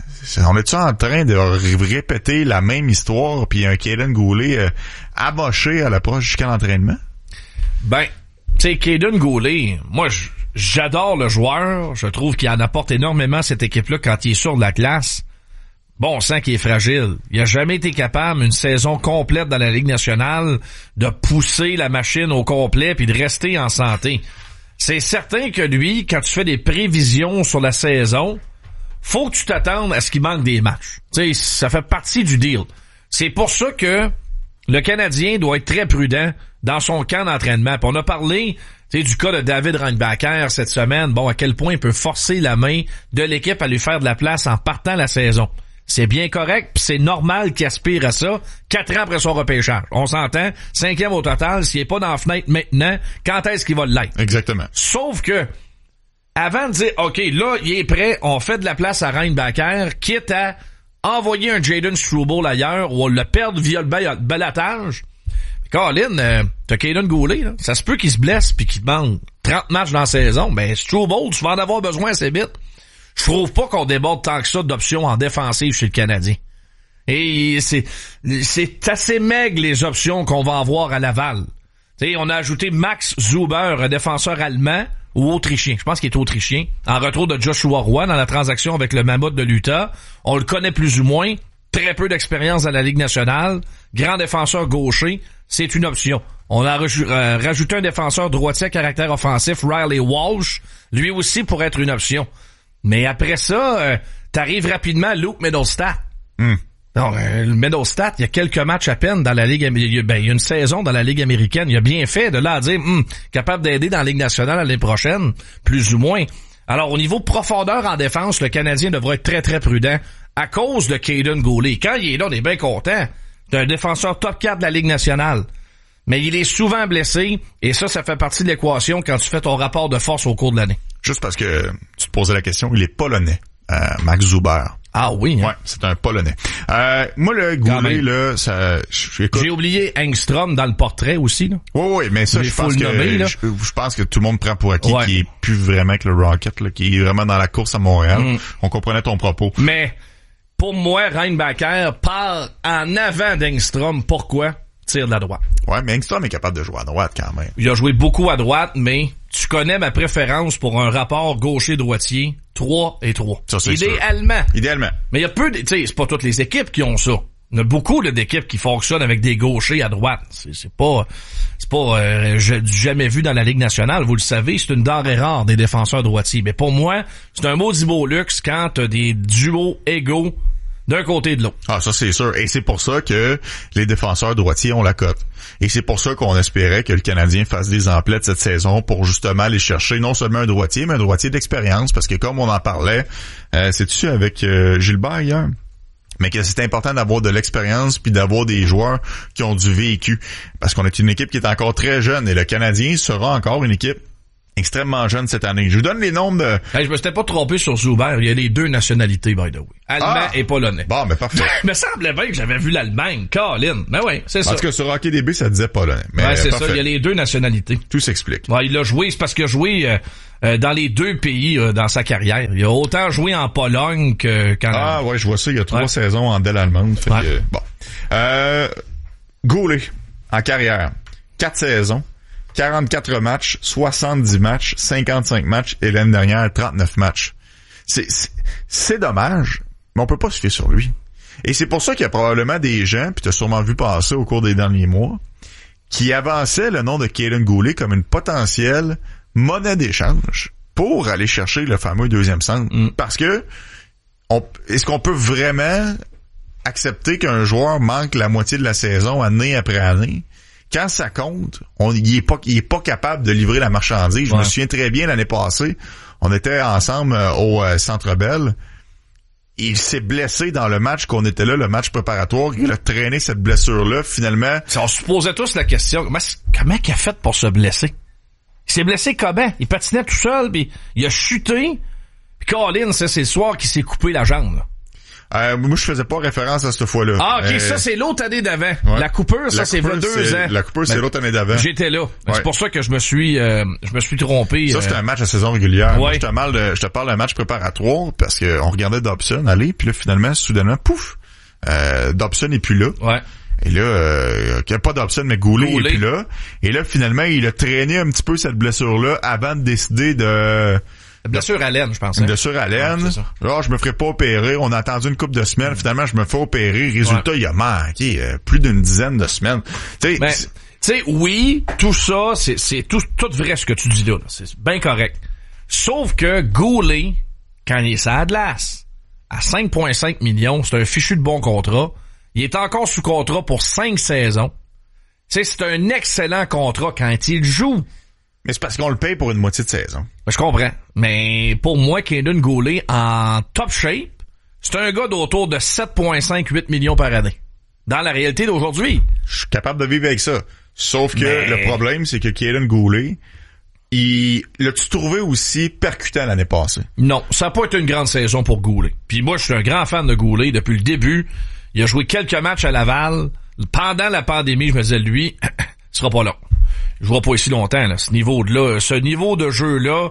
on est-tu en train de répéter la même histoire puis un Kaden Goulet euh, amoché à l'approche jusqu'à l'entraînement? Ben, tu sais, Kaden Goulet, moi, j'adore le joueur. Je trouve qu'il en apporte énormément à cette équipe-là quand il est sur de la classe. Bon, on sent qu'il est fragile. Il a jamais été capable, une saison complète dans la Ligue nationale, de pousser la machine au complet puis de rester en santé. C'est certain que lui, quand tu fais des prévisions sur la saison... faut que tu t'attendes à ce qu'il manque des matchs. Tu sais, ça fait partie du deal. C'est pour ça que le Canadien doit être très prudent dans son camp d'entraînement. Puis on a parlé, tu sais, du cas de David Reinbacher cette semaine. Bon, à quel point il peut forcer la main de l'équipe à lui faire de la place en partant la saison. C'est bien correct, puis c'est normal qu'il aspire à ça quatre ans après son repêchage. On s'entend, cinquième au total, s'il est pas dans la fenêtre maintenant, quand est-ce qu'il va l'être? Exactement. Sauf que avant de dire, OK, là, il est prêt, on fait de la place à Reinbacher, quitte à envoyer un Jaden Struble ailleurs ou on le perd via le balotage. Colin, euh, t'as Kaden Goulet, là, ça se peut qu'il se blesse puis qu'il manque trente matchs dans la saison. Ben, Struble, tu vas en avoir besoin assez vite. Je trouve pas qu'on déborde tant que ça d'options en défensive chez le Canadien. Et c'est, c'est assez maigre les options qu'on va avoir à Laval. Tu sais, on a ajouté Max Zuber, un défenseur allemand, ou autrichien. Je pense qu'il est autrichien. En retour de Joshua Roy dans la transaction avec le Mammoth de l'Utah. On le connaît plus ou moins. Très peu d'expérience dans la Ligue nationale. Grand défenseur gaucher. C'est une option. On a raj- euh, rajouté un défenseur droitier à caractère offensif, Riley Walsh. Lui aussi pourrait être une option. Mais après ça, euh, t'arrives rapidement à Luke Middlestat. Mm. Non, euh, le Middlestat, il y a quelques matchs à peine dans la Ligue américaine. Ben, il y a une saison dans la Ligue américaine. Il a bien fait de là à dire, hum, capable d'aider dans la Ligue nationale l'année prochaine, plus ou moins. Alors, au niveau profondeur en défense, le Canadien devrait être très, très prudent à cause de Kaden Goulet. Quand il est là, on est bien content. C'est un défenseur top quatre de la Ligue nationale. Mais il est souvent blessé, et ça, ça fait partie de l'équation quand tu fais ton rapport de force au cours de l'année. Juste parce que tu te posais la question, il est polonais, euh, Max Zuber. Ah oui, hein? Ouais, c'est un polonais. Euh, moi, le Goulet, là, ça, j'écoute. J'ai oublié Engstrom dans le portrait aussi, là. Oui, oui, mais ça, je pense que, nommer, je, je pense que tout le monde prend pour acquis ouais. Qu'il est plus vraiment avec le Rocket, là, qu'il est vraiment dans la course à Montréal. Mm. On comprenait ton propos. Mais, pour moi, Reinbacher part en avant d'Engstrom. Pourquoi? Tire de la droite. Ouais, mais Engstrom est capable de jouer à droite quand même. Il a joué beaucoup à droite, mais tu connais ma préférence pour un rapport gaucher-droitier, trois et trois. Ça, c'est idéalement. Sûr. Idéalement. Mais il y a peu de, tu sais, c'est pas toutes les équipes qui ont ça. Il y a beaucoup là, d'équipes qui fonctionnent avec des gauchers à droite. C'est, c'est pas c'est pas euh, du jamais vu dans la Ligue nationale. Vous le savez, c'est une denrée rare des défenseurs droitiers. Mais pour moi, c'est un maudit beau luxe quand t'as des duos égaux d'un côté et de l'autre. Ah, ça c'est sûr. Et c'est pour ça que les défenseurs droitiers ont la cote. Et c'est pour ça qu'on espérait que le Canadien fasse des emplettes cette saison pour justement aller chercher non seulement un droitier, mais un droitier d'expérience. Parce que comme on en parlait, euh, c'est-tu avec euh, Gilbert hier? Mais que c'est important d'avoir de l'expérience puis d'avoir des joueurs qui ont du vécu. Parce qu'on est une équipe qui est encore très jeune et le Canadien sera encore une équipe extrêmement jeune cette année. Je vous donne les nombres de... Hey, je me suis pas trompé sur Zuber. Il y a les deux nationalités, by the way. Allemand ah! et polonais. Bon, mais parfait. Il me semblait bien que j'avais vu l'Allemagne. Colin. Mais oui, c'est ça. En tout cas, sur Hockey D B, ça disait polonais. Mais ouais, c'est parfait. ça. Il y a les deux nationalités. Tout s'explique. Ouais, il a joué, c'est parce qu'il a joué euh, euh, dans les deux pays euh, dans sa carrière. Il a autant joué en Pologne que qu'en... Ah ouais, je vois ça. Il y a trois ouais. saisons en Dell allemande. Fait ouais. que, bon. Euh, Goulet, en carrière. Quatre saisons. quarante-quatre matchs, soixante-dix matchs, cinquante-cinq matchs et l'année dernière, trente-neuf matchs. C'est, c'est, c'est dommage, mais on peut pas se fier sur lui. Et c'est pour ça qu'il y a probablement des gens, puis tu as sûrement vu passer au cours des derniers mois, qui avançaient le nom de Kaiden Goulet comme une potentielle monnaie d'échange pour aller chercher le fameux deuxième centre. Mm. Parce que, on, est-ce qu'on peut vraiment accepter qu'un joueur manque la moitié de la saison année après année? Quand ça compte, on, il est pas, il est pas capable de livrer la marchandise. Je ouais. me souviens très bien l'année passée, on était ensemble euh, au euh, Centre Bell. Il s'est blessé dans le match qu'on était là, le match préparatoire. Il a traîné cette blessure-là, finalement. On se posait tous la question, comment, comment il a fait pour se blesser? Il s'est blessé comment? Il patinait tout seul, puis il a chuté. Puis Colin, ça, c'est le soir qu'il s'est coupé la jambe, là. Euh, moi, je faisais pas référence à cette fois-là. Ah, ok, euh, ça, c'est l'autre année d'avant. Ouais. La coupure, ça, la c'est vingt-deux c'est, ans. La coupure, c'est ben, l'autre année d'avant. J'étais là. Ouais. C'est pour ça que je me suis, euh, je me suis trompé. Ça, euh... c'était un match à saison régulière. Ouais. Moi, je te parle de, je te parle d'un match préparatoire parce que on regardait Dobson aller, puis là, finalement, soudainement, pouf, euh, Dobson est plus là. Ouais. Et là, euh, il n'y a pas Dobson, mais Goulet, Goulet est plus là. Et là, finalement, il a traîné un petit peu cette blessure-là avant de décider de... Blessure à l'aine, je pense. Une blessure à l'aine. Ouais, là, je me ferai pas opérer. On a attendu une couple de semaines. Mm. Finalement, je me fais opérer. Résultat, ouais. il a manqué euh, plus d'une dizaine de semaines. Tu sais, oui, tout ça, c'est, c'est tout, tout vrai ce que tu dis là. C'est bien correct. Sauf que Goulet, quand il est sur la glace, à cinq virgule cinq millions, c'est un fichu de bon contrat. Il est encore sous contrat pour cinq saisons. Tu sais, c'est un excellent contrat quand il joue. Mais c'est parce qu'on le paye pour une moitié de saison. Je comprends. Mais pour moi, Kaiden Goulet, en top shape, c'est un gars d'autour de sept virgule cinq huit millions par année. Dans la réalité d'aujourd'hui. Je suis capable de vivre avec ça. Sauf que mais... le problème, c'est que Kaiden Goulet, il l'as-tu trouvé aussi percutant l'année passée? Non, ça n'a pas été une grande saison pour Goulet. Puis moi, je suis un grand fan de Goulet depuis le début. Il a joué quelques matchs à Laval. Pendant la pandémie, je me disais, lui, il sera pas là. Je vois pas ici longtemps, là. Ce niveau de là, ce niveau de jeu-là,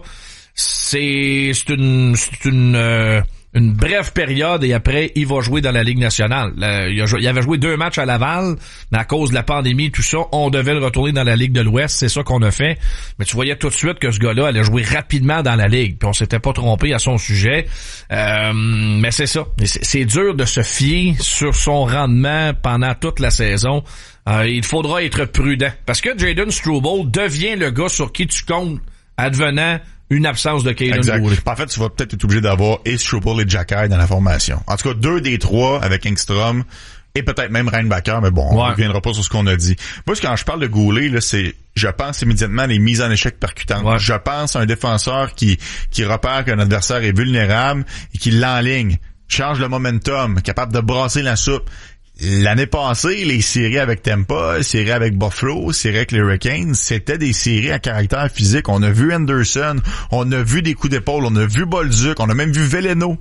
c'est, c'est une, c'est une, euh, une brève période et après, il va jouer dans la Ligue nationale. Là, il, a, il avait joué deux matchs à Laval, mais à cause de la pandémie, tout ça, on devait le retourner dans la Ligue de l'Ouest. C'est ça qu'on a fait. Mais tu voyais tout de suite que ce gars-là allait jouer rapidement dans la Ligue. Puis on s'était pas trompé à son sujet. Euh, mais c'est ça. C'est, c'est dur de se fier sur son rendement pendant toute la saison. Euh, il faudra être prudent. Parce que Jayden Struble devient le gars sur qui tu comptes advenant une absence de Kaiden Goulet. En fait, tu vas peut-être être obligé d'avoir et Struble et Jacky dans la formation. En tout cas, deux des trois avec Engstrom et peut-être même Reinbacher, mais bon, ouais. on ne reviendra pas sur ce qu'on a dit. Moi, quand je parle de Goulet, là, c'est, je pense immédiatement à les mises en échec percutantes. Ouais. Je pense à un défenseur qui, qui repère qu'un adversaire est vulnérable et qui l'enligne, change le momentum, capable de brasser la soupe. L'année passée, les séries avec Tampa, les séries avec Buffalo, les séries avec les Hurricanes, c'était des séries à caractère physique. On a vu Anderson, on a vu des coups d'épaule, on a vu Bolduc, on a même vu Veleno.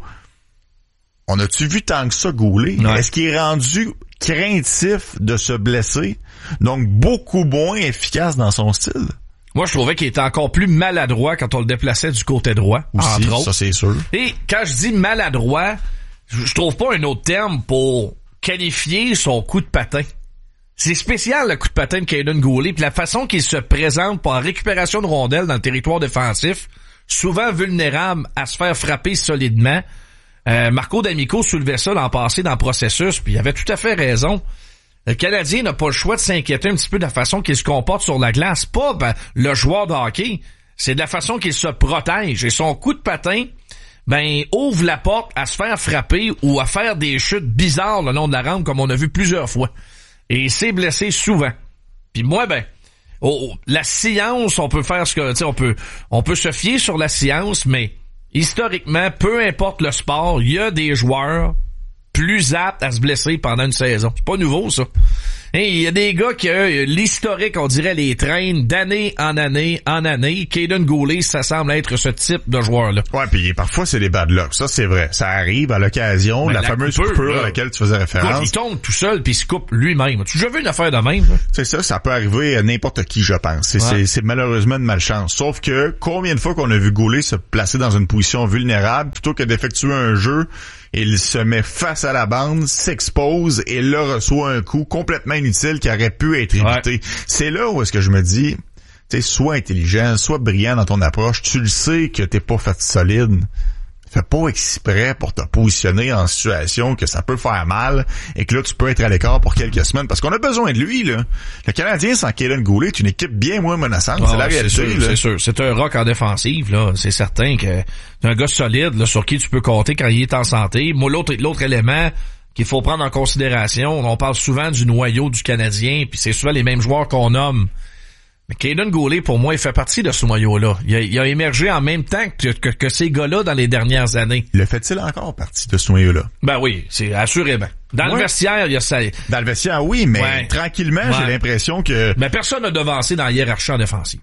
On a-tu vu tant que ça Goulet? Ouais. Est-ce qu'il est rendu craintif de se blesser? Donc, beaucoup moins efficace dans son style? Moi, je trouvais qu'il était encore plus maladroit quand on le déplaçait du côté droit, aussi, entre autres. Ça, c'est sûr. Et quand je dis maladroit, je trouve pas un autre terme pour qualifier son coup de patin. C'est spécial, le coup de patin de Kaiden Goulet, puis la façon qu'il se présente pour en récupération de rondelles dans le territoire défensif, souvent vulnérable à se faire frapper solidement. Euh, Marco D'Amico soulevait ça l'an passé dans le processus, puis il avait tout à fait raison. Le Canadien n'a pas le choix de s'inquiéter un petit peu de la façon qu'il se comporte sur la glace. Pas ben, le joueur de hockey, c'est de la façon qu'il se protège. Et son coup de patin, ben ouvre la porte à se faire frapper ou à faire des chutes bizarres le long de la rampe, comme on a vu plusieurs fois. Et il s'est blessé souvent. Puis moi, ben, oh, la science, on peut faire ce que, tu sais, on peut, on peut se fier sur la science, mais historiquement, peu importe le sport, il y a des joueurs plus aptes à se blesser pendant une saison. C'est pas nouveau, ça. Et il y a des gars qui, euh, l'historique, on dirait, les traînent d'année en année en année. Caden Goulet, ça semble être ce type de joueur-là. Ouais, puis parfois, c'est des bad luck. Ça, c'est vrai. Ça arrive à l'occasion, ben, la, la fameuse coupure, coupure là, à laquelle tu faisais référence. Quand il tombe tout seul puis il se coupe lui-même. Tu as déjà vu une affaire de même? Là? C'est ça, ça peut arriver à n'importe qui, je pense. C'est, ouais. c'est, c'est malheureusement une malchance. Sauf que, combien de fois qu'on a vu Goulet se placer dans une position vulnérable, plutôt que d'effectuer un jeu, il se met face à la bande, s'expose et là reçoit un coup complètement inutile qui aurait pu être évité. Ouais. C'est là où est-ce que je me dis, tu sais, sois intelligent, sois brillant dans ton approche. Tu le sais que t'es pas fait solide. Fais pas exprès pour te positionner en situation que ça peut faire mal et que là, tu peux être à l'écart pour quelques semaines. Parce qu'on a besoin de lui, là. Le Canadien, sans Caden Goulet, est une équipe bien moins menaçante. Oh, c'est la réalité, c'est sûr, là. C'est sûr. C'est un rock en défensive, là. C'est certain que c'est un gars solide, là, sur qui tu peux compter quand il est en santé. Moi, l'autre, l'autre élément qu'il faut prendre en considération, on parle souvent du noyau du Canadien, puis c'est souvent les mêmes joueurs qu'on nomme. Mais Caden Goulet, pour moi, il fait partie de ce noyau-là. Il a, il a émergé en même temps que, que, que ces gars-là dans les dernières années. Le fait-il encore partie de ce noyau-là? Ben oui, c'est assurément. Dans ouais. le vestiaire, il y a ça. Dans le vestiaire, oui, mais ouais. tranquillement, ouais. j'ai l'impression que... Mais personne n'a devancé dans la hiérarchie en défensive.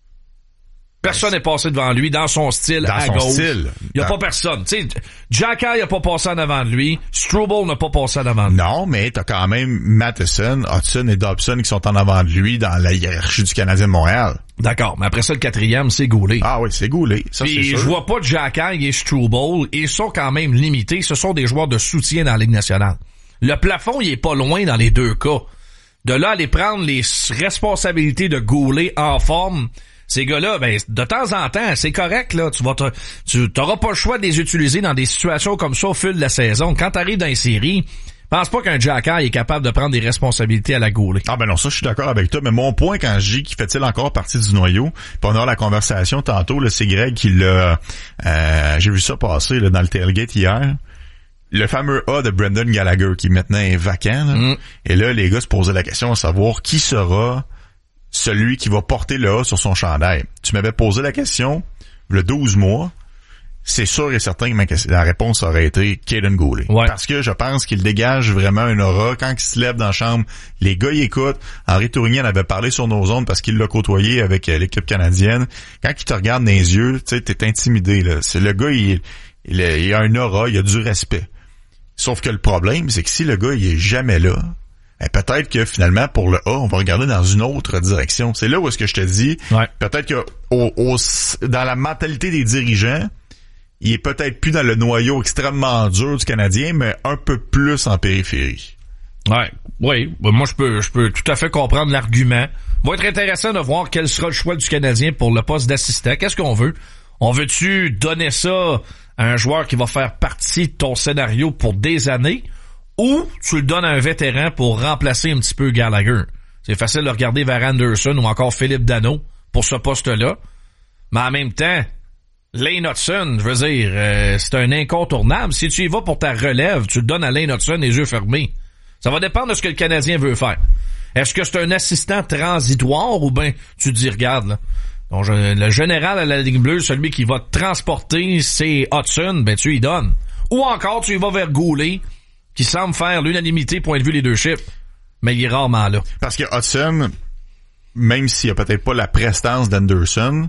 Personne n'est passé devant lui dans son style dans à son gauche. Style. Il n'y a dans... pas personne. Tu sais, Jacky n'a pas passé en avant de lui. Struble n'a pas passé en avant de lui. Non, mais t'as quand même Matheson, Hudson et Dobson qui sont en avant de lui dans la hiérarchie du Canadien de Montréal. D'accord, mais après ça, le quatrième, c'est Goulet. Ah oui, c'est Goulet. Ça, Puis c'est sûr. je vois pas Jacky et Struble. Ils sont quand même limités. Ce sont des joueurs de soutien dans la Ligue nationale. Le plafond, il est pas loin dans les deux cas. De là, aller prendre les responsabilités de Goulet en forme... Ces gars-là, ben, de temps en temps, c'est correct, là. Tu vas, te, tu t'auras pas le choix de les utiliser dans des situations comme ça au fil de la saison. Quand t'arrives dans les séries, pense pas qu'un Jacky est capable de prendre des responsabilités à la Goulet. Ah ben non, ça, je suis d'accord avec toi. Mais mon point, quand je dis qu'il fait-il encore partie du noyau, puis on aura la conversation tantôt, là, c'est Greg qui l'a, euh, j'ai vu ça passer, là, dans le tailgate hier. Le fameux A de Brendan Gallagher, qui maintenant est vacant, là. Mm. Et là, les gars se posaient la question à savoir qui sera celui qui va porter le A sur son chandail. Tu m'avais posé la question, le douze mois, c'est sûr et certain que la réponse aurait été Caden Goulet. Ouais. Parce que je pense qu'il dégage vraiment un aura. Quand il se lève dans la chambre, les gars y écoutent. Henri Tourigny en avait parlé sur nos ondes parce qu'il l'a côtoyé avec l'équipe canadienne. Quand il te regarde dans les yeux, tu sais, t'es intimidé, là. C'est le gars, il, il, il a un aura, il a du respect. Sauf que le problème, c'est que si le gars, il est jamais là, et peut-être que finalement, pour le A, on va regarder dans une autre direction. C'est là où est-ce que je te dis, ouais. peut-être que au, au, dans la mentalité des dirigeants, il est peut-être plus dans le noyau extrêmement dur du Canadien, mais un peu plus en périphérie. Ouais, oui. Moi, je peux, je peux tout à fait comprendre l'argument. Va être intéressant de voir quel sera le choix du Canadien pour le poste d'assistant. Qu'est-ce qu'on veut? On veut-tu donner ça à un joueur qui va faire partie de ton scénario pour des années? Ou tu le donnes à un vétéran pour remplacer un petit peu Gallagher. C'est facile de regarder vers Anderson ou encore Philippe Danault pour ce poste-là. Mais en même temps, Lane Hudson, je veux dire, euh, c'est un incontournable. Si tu y vas pour ta relève, tu le donnes à Lane Hudson les yeux fermés. Ça va dépendre de ce que le Canadien veut faire. Est-ce que c'est un assistant transitoire ou bien tu te dis, regarde, là, donc, le général à la Ligue bleue, celui qui va te transporter, c'est Hudson, ben tu y donnes. Ou encore, tu y vas vers Goulet, qui semble faire l'unanimité point de vue les deux chiffres. Mais il est rarement là. Parce que Hudson, même s'il a peut-être pas la prestance d'Anderson,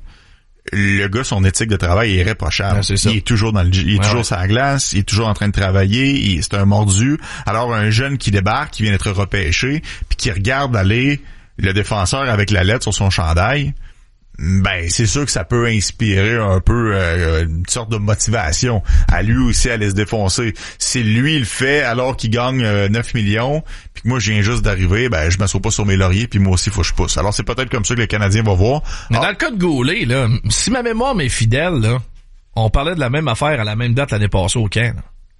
le gars, son éthique de travail est irréprochable. Ah, c'est ça. Il est toujours dans le, il est ouais, toujours ouais. sur la glace, il est toujours en train de travailler, il, c'est un mordu. Alors, un jeune qui débarque, qui vient d'être repêché, puis qui regarde aller le défenseur avec la lettre sur son chandail, ben c'est sûr que ça peut inspirer un peu euh, une sorte de motivation à lui aussi à aller se défoncer. Si lui il le fait alors qu'il gagne euh, neuf millions, puis que moi je viens juste d'arriver, ben je m'assois pas sur mes lauriers, puis moi aussi faut que je pousse. Alors c'est peut-être comme ça que le Canadien va voir. Mais ah. dans le cas de Goulet, là, si ma mémoire m'est fidèle, là, on parlait de la même affaire à la même date l'année passée au camp. Là.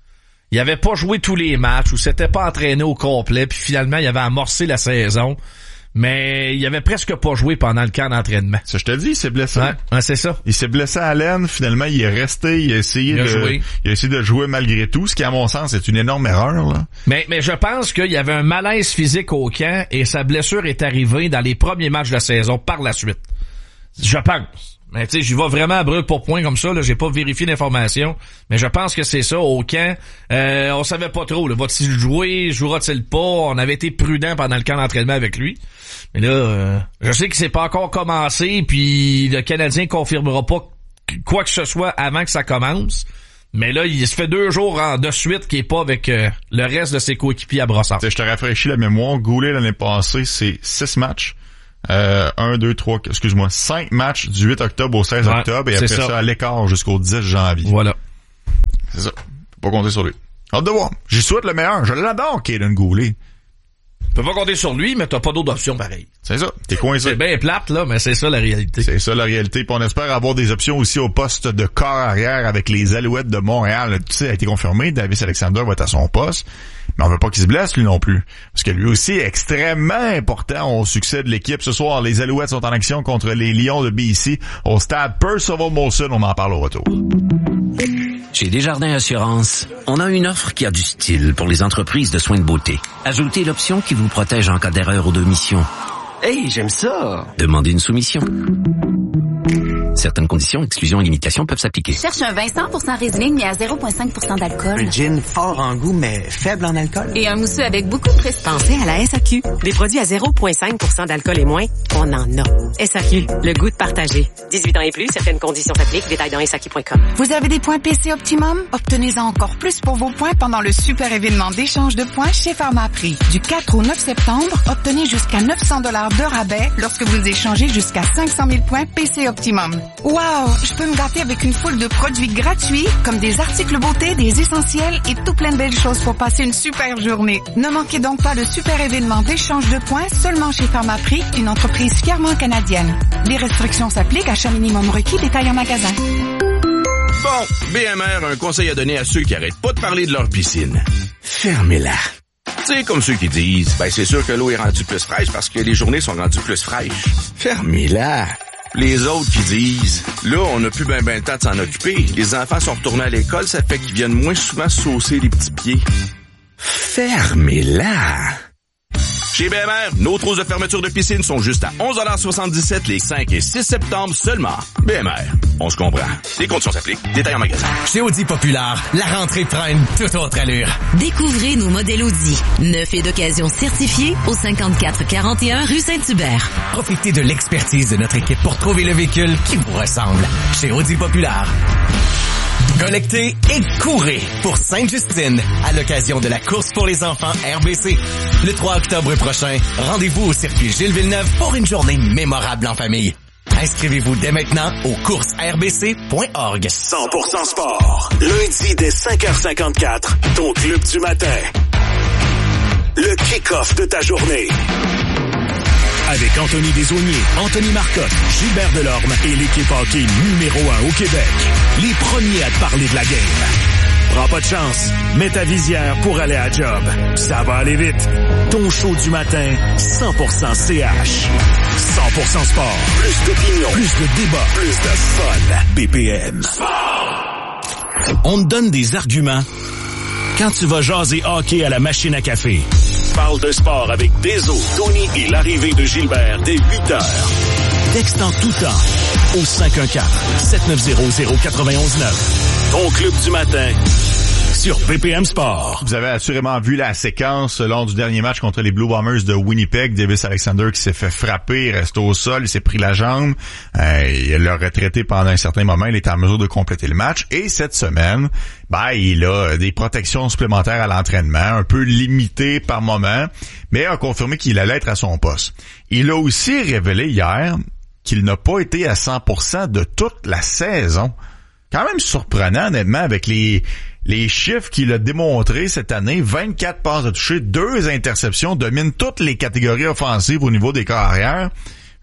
il avait pas joué tous les matchs ou s'était pas entraîné au complet, puis finalement, il avait amorcé la saison. Mais il avait presque pas joué pendant le camp d'entraînement. Ça, je te dis, il s'est blessé. Ouais, ouais, c'est ça. Il s'est blessé à l'aine, finalement, il est resté, il a essayé il a de joué. il a essayé de jouer malgré tout, ce qui, à mon sens, est une énorme erreur, là. Mais, mais je pense qu'il y avait un malaise physique au camp et sa blessure est arrivée dans les premiers matchs de la saison par la suite. Je pense. Mais tu sais, j'y vais vraiment à brûle pour point comme ça, là, j'ai pas vérifié l'information, mais je pense que c'est ça, au camp, euh, on savait pas trop, là, va-t-il jouer, jouera-t-il pas, on avait été prudent pendant le camp d'entraînement avec lui. Mais là, euh, je sais que c'est pas encore commencé, puis le Canadien confirmera pas quoi que ce soit avant que ça commence. Mais là, il se fait deux jours en de suite qu'il est pas avec euh, le reste de ses coéquipiers à Brossard. Je te rafraîchis la mémoire. Goulet, l'année passée, c'est six matchs. Euh, un, deux, trois, excuse-moi, cinq matchs du huit octobre au seize ouais, octobre et après ça. ça à l'écart jusqu'au dix janvier. Voilà. C'est ça. Faut pas compter sur lui. Hâte de voir. J'y souhaite le meilleur. Je l'adore, Caden Goulet. Tu peux pas compter sur lui, mais t'as pas d'autre option pareil. C'est ça. T'es coincé. C'est bien plate, là, mais c'est ça la réalité. C'est ça la réalité. Puis on espère avoir des options aussi au poste de corps arrière avec les Alouettes de Montréal. Tu sais, a été confirmé. Davis Alexander va être à son poste. Mais on veut pas qu'il se blesse, lui non plus. Parce que lui aussi est extrêmement important au succès de l'équipe. Ce soir, les Alouettes sont en action contre les Lions de B C au stade Percival Molson. On en parle au retour. Chez Desjardins Assurance, on a une offre qui a du style pour les entreprises de soins de beauté. Ajoutez l'option qui vous protège en cas d'erreur ou d'omission. Hey, j'aime ça! Demandez une soumission. Certaines conditions, exclusions et limitations peuvent s'appliquer. Cherche un vin cent pour cent Riesling mais à zéro virgule cinq pour cent d'alcool. Un gin fort en goût mais faible en alcool. Et un mousseux avec beaucoup de prestige. Pensez à la S A Q. Des produits à zéro virgule cinq pour cent d'alcool et moins, on en a. S A Q, le goût de partager. dix-huit ans et plus, certaines conditions s'appliquent. Détails dans S A Q point com. Vous avez des points P C Optimum? Obtenez-en encore plus pour vos points pendant le super événement d'échange de points chez Pharmaprix. Du quatre au neuf septembre, obtenez jusqu'à neuf cents dollars de rabais lorsque vous échangez jusqu'à cinq cent mille points P C Optimum. Wow! Je peux me gâter avec une foule de produits gratuits, comme des articles beauté, des essentiels et tout plein de belles choses pour passer une super journée. Ne manquez donc pas le super événement d'échange de points seulement chez Pharmaprix, une entreprise fièrement canadienne. Les restrictions s'appliquent, achat minimum requis, détail en magasin. Bon, B M R a un conseil à donner à ceux qui arrêtent pas de parler de leur piscine. Fermez-la. Tu sais, comme ceux qui disent, ben c'est sûr que l'eau est rendue plus fraîche parce que les journées sont rendues plus fraîches. Fermez-la. Les autres qui disent, là, on n'a plus ben ben le temps de s'en occuper. Les enfants sont retournés à l'école, ça fait qu'ils viennent moins souvent saucer les petits pieds. Fermez-la! Chez B M R, nos trousses de fermeture de piscine sont juste à onze dollars soixante-dix-sept les cinq et six septembre seulement. B M R, on se comprend. Les conditions s'appliquent. Détails en magasin. Chez Audi Populaire, la rentrée prend une toute autre allure. Découvrez nos modèles Audi. Neuf et d'occasion certifiés au cinquante-quatre quarante et un rue Saint-Hubert. Profitez de l'expertise de notre équipe pour trouver le véhicule qui vous ressemble. Chez Audi Populaire. Collectez et courez pour Sainte-Justine à l'occasion de la course pour les enfants R B C. Le trois octobre prochain, rendez-vous au circuit Gilles Villeneuve pour une journée mémorable en famille. Inscrivez-vous dès maintenant au courses r b c point org. cent pour cent sport. Lundi dès cinq heures cinquante-quatre, ton club du matin. Le kick-off de ta journée. Avec Anthony Desaulniers, Anthony Marcotte, Gilbert Delorme et l'équipe hockey numéro un au Québec. Les premiers à te parler de la game. Prends pas de chance. Mets ta visière pour aller à job. Ça va aller vite. Ton show du matin, cent pour cent C H. cent pour cent sport. Plus d'opinion. Plus de débat. Plus de fun. B P M. On te donne des arguments quand tu vas jaser hockey à la machine à café. Parle de sport avec Deso, Tony et l'arrivée de Gilbert dès huit heures. Texte en tout temps au cinq un quatre, sept neuf zéro, zéro neuf un neuf. Ton club du matin sur B P M Sport. Vous avez assurément vu la séquence lors du dernier match contre les Blue Bombers de Winnipeg. Davis Alexander qui s'est fait frapper, il reste au sol, il s'est pris la jambe. Euh, il l'a retraité pendant un certain moment. Il est en mesure de compléter le match. Et cette semaine, ben, il a des protections supplémentaires à l'entraînement, un peu limitées par moment, mais a confirmé qu'il allait être à son poste. Il a aussi révélé hier qu'il n'a pas été à cent pour cent de toute la saison. Quand même surprenant, honnêtement, avec les les chiffres qu'il a démontrés cette année. vingt-quatre passes de toucher, deux interceptions, domine toutes les catégories offensives au niveau des corps arrière.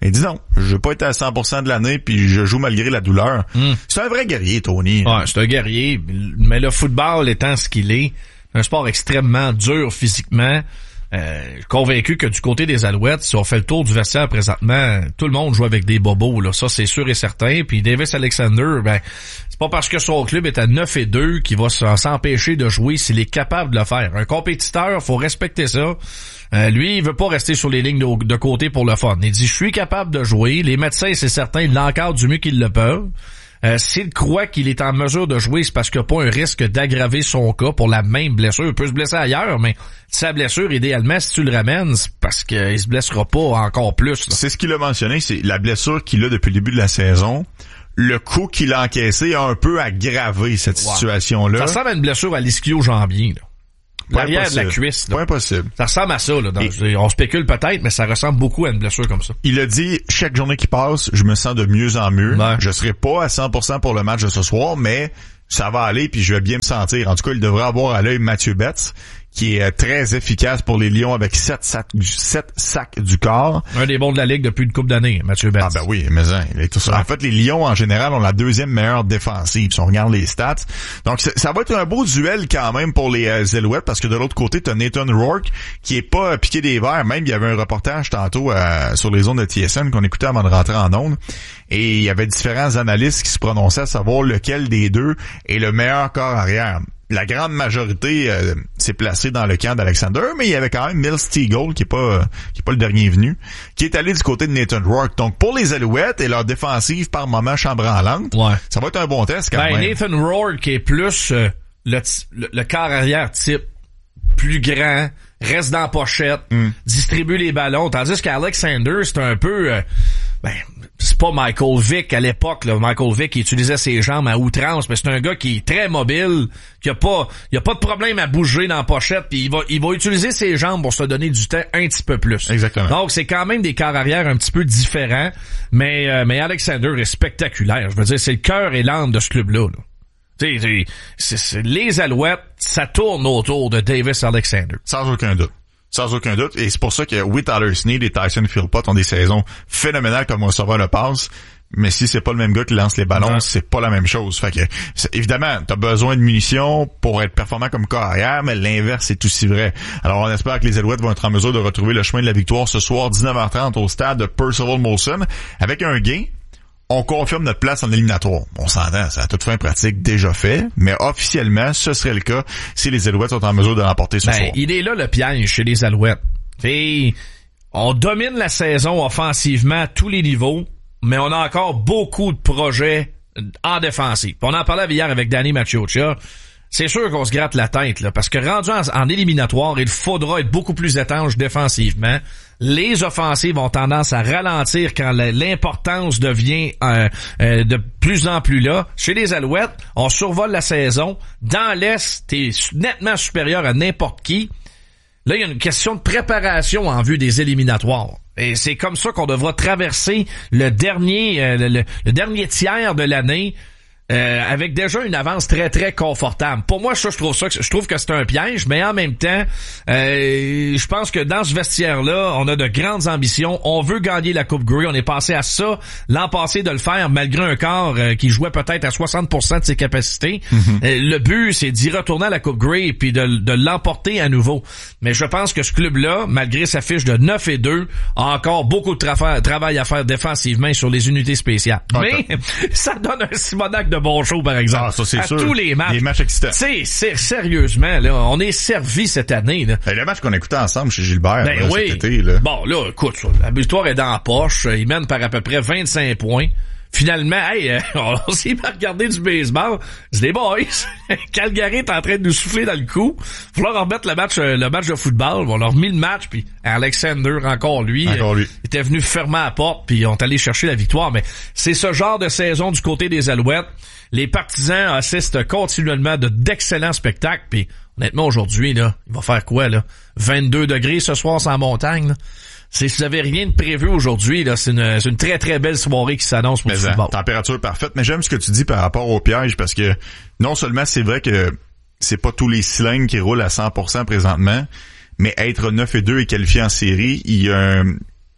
Il dit non, je veux pas être à cent pour cent de l'année puis je joue malgré la douleur. Mm. C'est un vrai guerrier, Tony. Ouais, c'est un guerrier, mais le football étant ce qu'il est, un sport extrêmement dur physiquement. Euh, convaincu que du côté des Alouettes, si on fait le tour du vestiaire présentement, tout le monde joue avec des bobos, là. Ça, c'est sûr et certain. Puis Davis Alexander, ben, c'est pas parce que son club est à neuf et deux qu'il va s'empêcher de jouer s'il est capable de le faire. Un compétiteur, faut respecter ça. Euh, lui, il veut pas rester sur les lignes de, de côté pour le fun. Il dit, je suis capable de jouer. Les médecins, c'est certain, ils l'encadrent du mieux qu'ils le peuvent. Euh, s'il croit qu'il est en mesure de jouer, c'est parce qu'il n'y a pas un risque d'aggraver son cas pour la même blessure. Il peut se blesser ailleurs, mais sa blessure, idéalement, si tu le ramènes, c'est parce qu'il se blessera pas encore plus. Là. C'est ce qu'il a mentionné, c'est la blessure qu'il a depuis le début de la saison. Le coup qu'il a encaissé a un peu aggravé cette wow. situation-là. Ça ressemble à une blessure à l'ischio-jambier, là. L'arrière de la cuisse. Pas impossible. Ça ressemble à ça. Là, dans, Et, on spécule peut-être, mais ça ressemble beaucoup à une blessure comme ça. Il a dit, chaque journée qui passe, je me sens de mieux en mieux. Ouais. Je serai pas à cent pour cent pour le match de ce soir, mais ça va aller puis je vais bien me sentir. En tout cas, il devrait avoir à l'œil Mathieu Betts, qui est très efficace pour les Lions avec sept sacs, sept sacs du corps. Un des bons de la Ligue depuis une couple d'années, Mathieu Betts. Ah ben oui, mais hein, il est tout ça. En fait, les Lions, en général, ont la deuxième meilleure défensive, si on regarde les stats. Donc, ça va être un beau duel quand même pour les euh, Alouettes, parce que de l'autre côté, t'as Nathan Rourke, qui est pas piqué des verres. Même, il y avait un reportage tantôt euh, sur les ondes de T S N qu'on écoutait avant de rentrer en ondes. Et il y avait différents analystes qui se prononçaient à savoir lequel des deux est le meilleur corps arrière. La grande majorité euh, s'est placée dans le camp d'Alexander, mais il y avait quand même Mills Teagle, qui est pas euh, qui est pas le dernier venu, qui est allé du côté de Nathan Rourke. Donc pour les Alouettes et leur défensive par moment chambranlante, ouais. ça va être un bon test quand ben, même. Nathan Rourke est plus euh, le, le, le quart arrière type plus grand, reste dans la pochette, mm. distribue les ballons, tandis qu'Alexander, c'est un peu... Euh, ben, c'est pas Michael Vick à l'époque, là. Michael Vick, il utilisait ses jambes à outrance, mais c'est un gars qui est très mobile, qui a pas, il a pas de problème à bouger dans la pochette, puis il va, il va utiliser ses jambes pour se donner du temps un petit peu plus. Exactement. Donc, c'est quand même des quarts arrière un petit peu différents, mais, euh, mais Alexander est spectaculaire. Je veux dire, c'est le cœur et l'âme de ce club-là, là. Tu sais, c'est, c'est, les Alouettes, ça tourne autour de Davis Alexander. Sans aucun doute. Sans aucun doute. Et c'est pour ça que oui, Tyler Snead et Tyson Philpott ont des saisons phénoménales comme un sauveur le passe. Mais si c'est pas le même gars qui lance les ballons, ouais. c'est pas la même chose. Fait que, évidemment, t'as besoin de munitions pour être performant comme corps arrière, mais l'inverse est aussi vrai. Alors, on espère que les Alouettes vont être en mesure de retrouver le chemin de la victoire ce soir, dix-neuf heures trente, au stade de Percival Molson, avec un gain. On confirme notre place en éliminatoire. On s'entend, ça a toute fin pratique déjà fait, mais officiellement, ce serait le cas si les Alouettes sont en mesure de l'emporter ce ben, soir. Il est là le piège chez les Alouettes. T'sais, on domine la saison offensivement à tous les niveaux, mais on a encore beaucoup de projets en défensive. On en parlait hier avec Danny Maciocia. C'est sûr qu'on se gratte la tête, là, parce que rendu en, en éliminatoire, il faudra être beaucoup plus étanche défensivement. Les offensives ont tendance à ralentir quand la, l'importance devient euh, euh, de plus en plus là. Chez les Alouettes, on survole la saison. Dans l'Est, t'es nettement supérieur à n'importe qui. Là, il y a une question de préparation en vue des éliminatoires. Et c'est comme ça qu'on devra traverser le dernier, euh, le, le dernier tiers de l'année. Euh, avec déjà une avance très très confortable. Pour moi, ça, je trouve ça, je trouve que c'est un piège, mais en même temps, euh, je pense que dans ce vestiaire-là, on a de grandes ambitions. On veut gagner la Coupe Grey. On est passé à ça l'an passé de le faire malgré un corps euh, qui jouait peut-être à soixante pour cent de ses capacités. Mm-hmm. Euh, le but, c'est d'y retourner à la Coupe Grey et puis de, de l'emporter à nouveau. Mais je pense que ce club-là, malgré sa fiche de neuf et deux, a encore beaucoup de tra- travail à faire défensivement sur les unités spéciales. Okay. Mais ça donne un Simonac de bon show, par exemple. Ah, ça, c'est à sûr. tous les matchs. Les matchs excitants. Tu sais, sérieusement, là, on est servi cette année, là. Ben, le match qu'on a écouté ensemble chez Gilbert, ben, là, oui. cet été, là. Bon, là, écoute, ça, la victoire est dans la poche. Il mène par à peu près vingt-cinq points. Finalement, hey, euh, on s'est pas regardé du baseball. C'est des boys. Calgary est en train de nous souffler dans le cou. Il va falloir remettre le match, le match de football. On leur a remis le match, puis Alexander, encore lui, encore lui. Euh, était venu fermer la porte, puis on est allé chercher la victoire. Mais c'est ce genre de saison du côté des Alouettes. Les partisans assistent continuellement de d'excellents spectacles. Puis honnêtement, aujourd'hui, là, il va faire quoi, là? vingt-deux degrés ce soir sans montagne, là. Si vous avez rien de prévu aujourd'hui, là, c'est une, c'est une très très belle soirée qui s'annonce pour mais le football. Température parfaite, mais j'aime ce que tu dis par rapport au piège, parce que non seulement c'est vrai que c'est pas tous les cylindres qui roulent à cent pour cent présentement, mais être neuf et deux et qualifié en série, il y a un,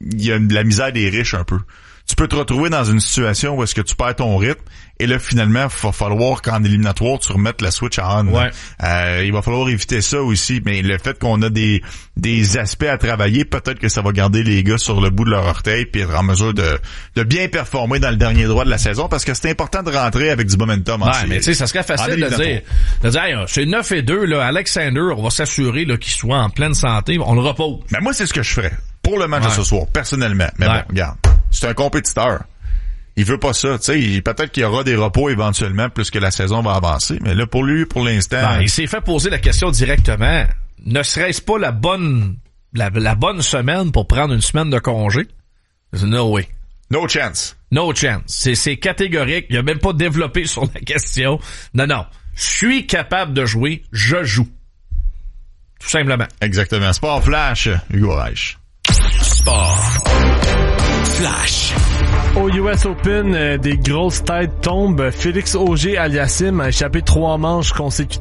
il y a de la misère des riches un peu. Tu peux te retrouver dans une situation où est-ce que tu perds ton rythme et là finalement il va falloir qu'en éliminatoire tu remettes la switch à on. Ouais. Euh, il va falloir éviter ça aussi, mais le fait qu'on a des des aspects à travailler, peut-être que ça va garder les gars sur le bout de leur orteil puis être en mesure de de bien performer dans le dernier droit de la saison parce que c'est important de rentrer avec du momentum. Ouais, en mais tu sais ça serait facile de dire de dire hey, c'est neuf et deux là, Alexander, on va s'assurer là qu'il soit en pleine santé, on le repose. Mais moi c'est ce que je ferais pour le match ouais. de ce soir personnellement. Mais ouais. bon, regarde. C'est un compétiteur. Il veut pas ça, tu sais, peut-être qu'il y aura des repos éventuellement plus que la saison va avancer, mais là pour lui pour l'instant, ben, il s'est fait poser la question directement, ne serait-ce pas la bonne la, la bonne semaine pour prendre une semaine de congé? No way. No chance. No chance. C'est c'est catégorique, il a même pas développé sur la question. Non non, je suis capable de jouer, je joue. Tout simplement. Exactement. Sport Flash, Hugo Reich. Sport Flash. Au U S Open, euh, des grosses têtes tombent. Félix Auger-Aliassime a échappé trois manches consécutives.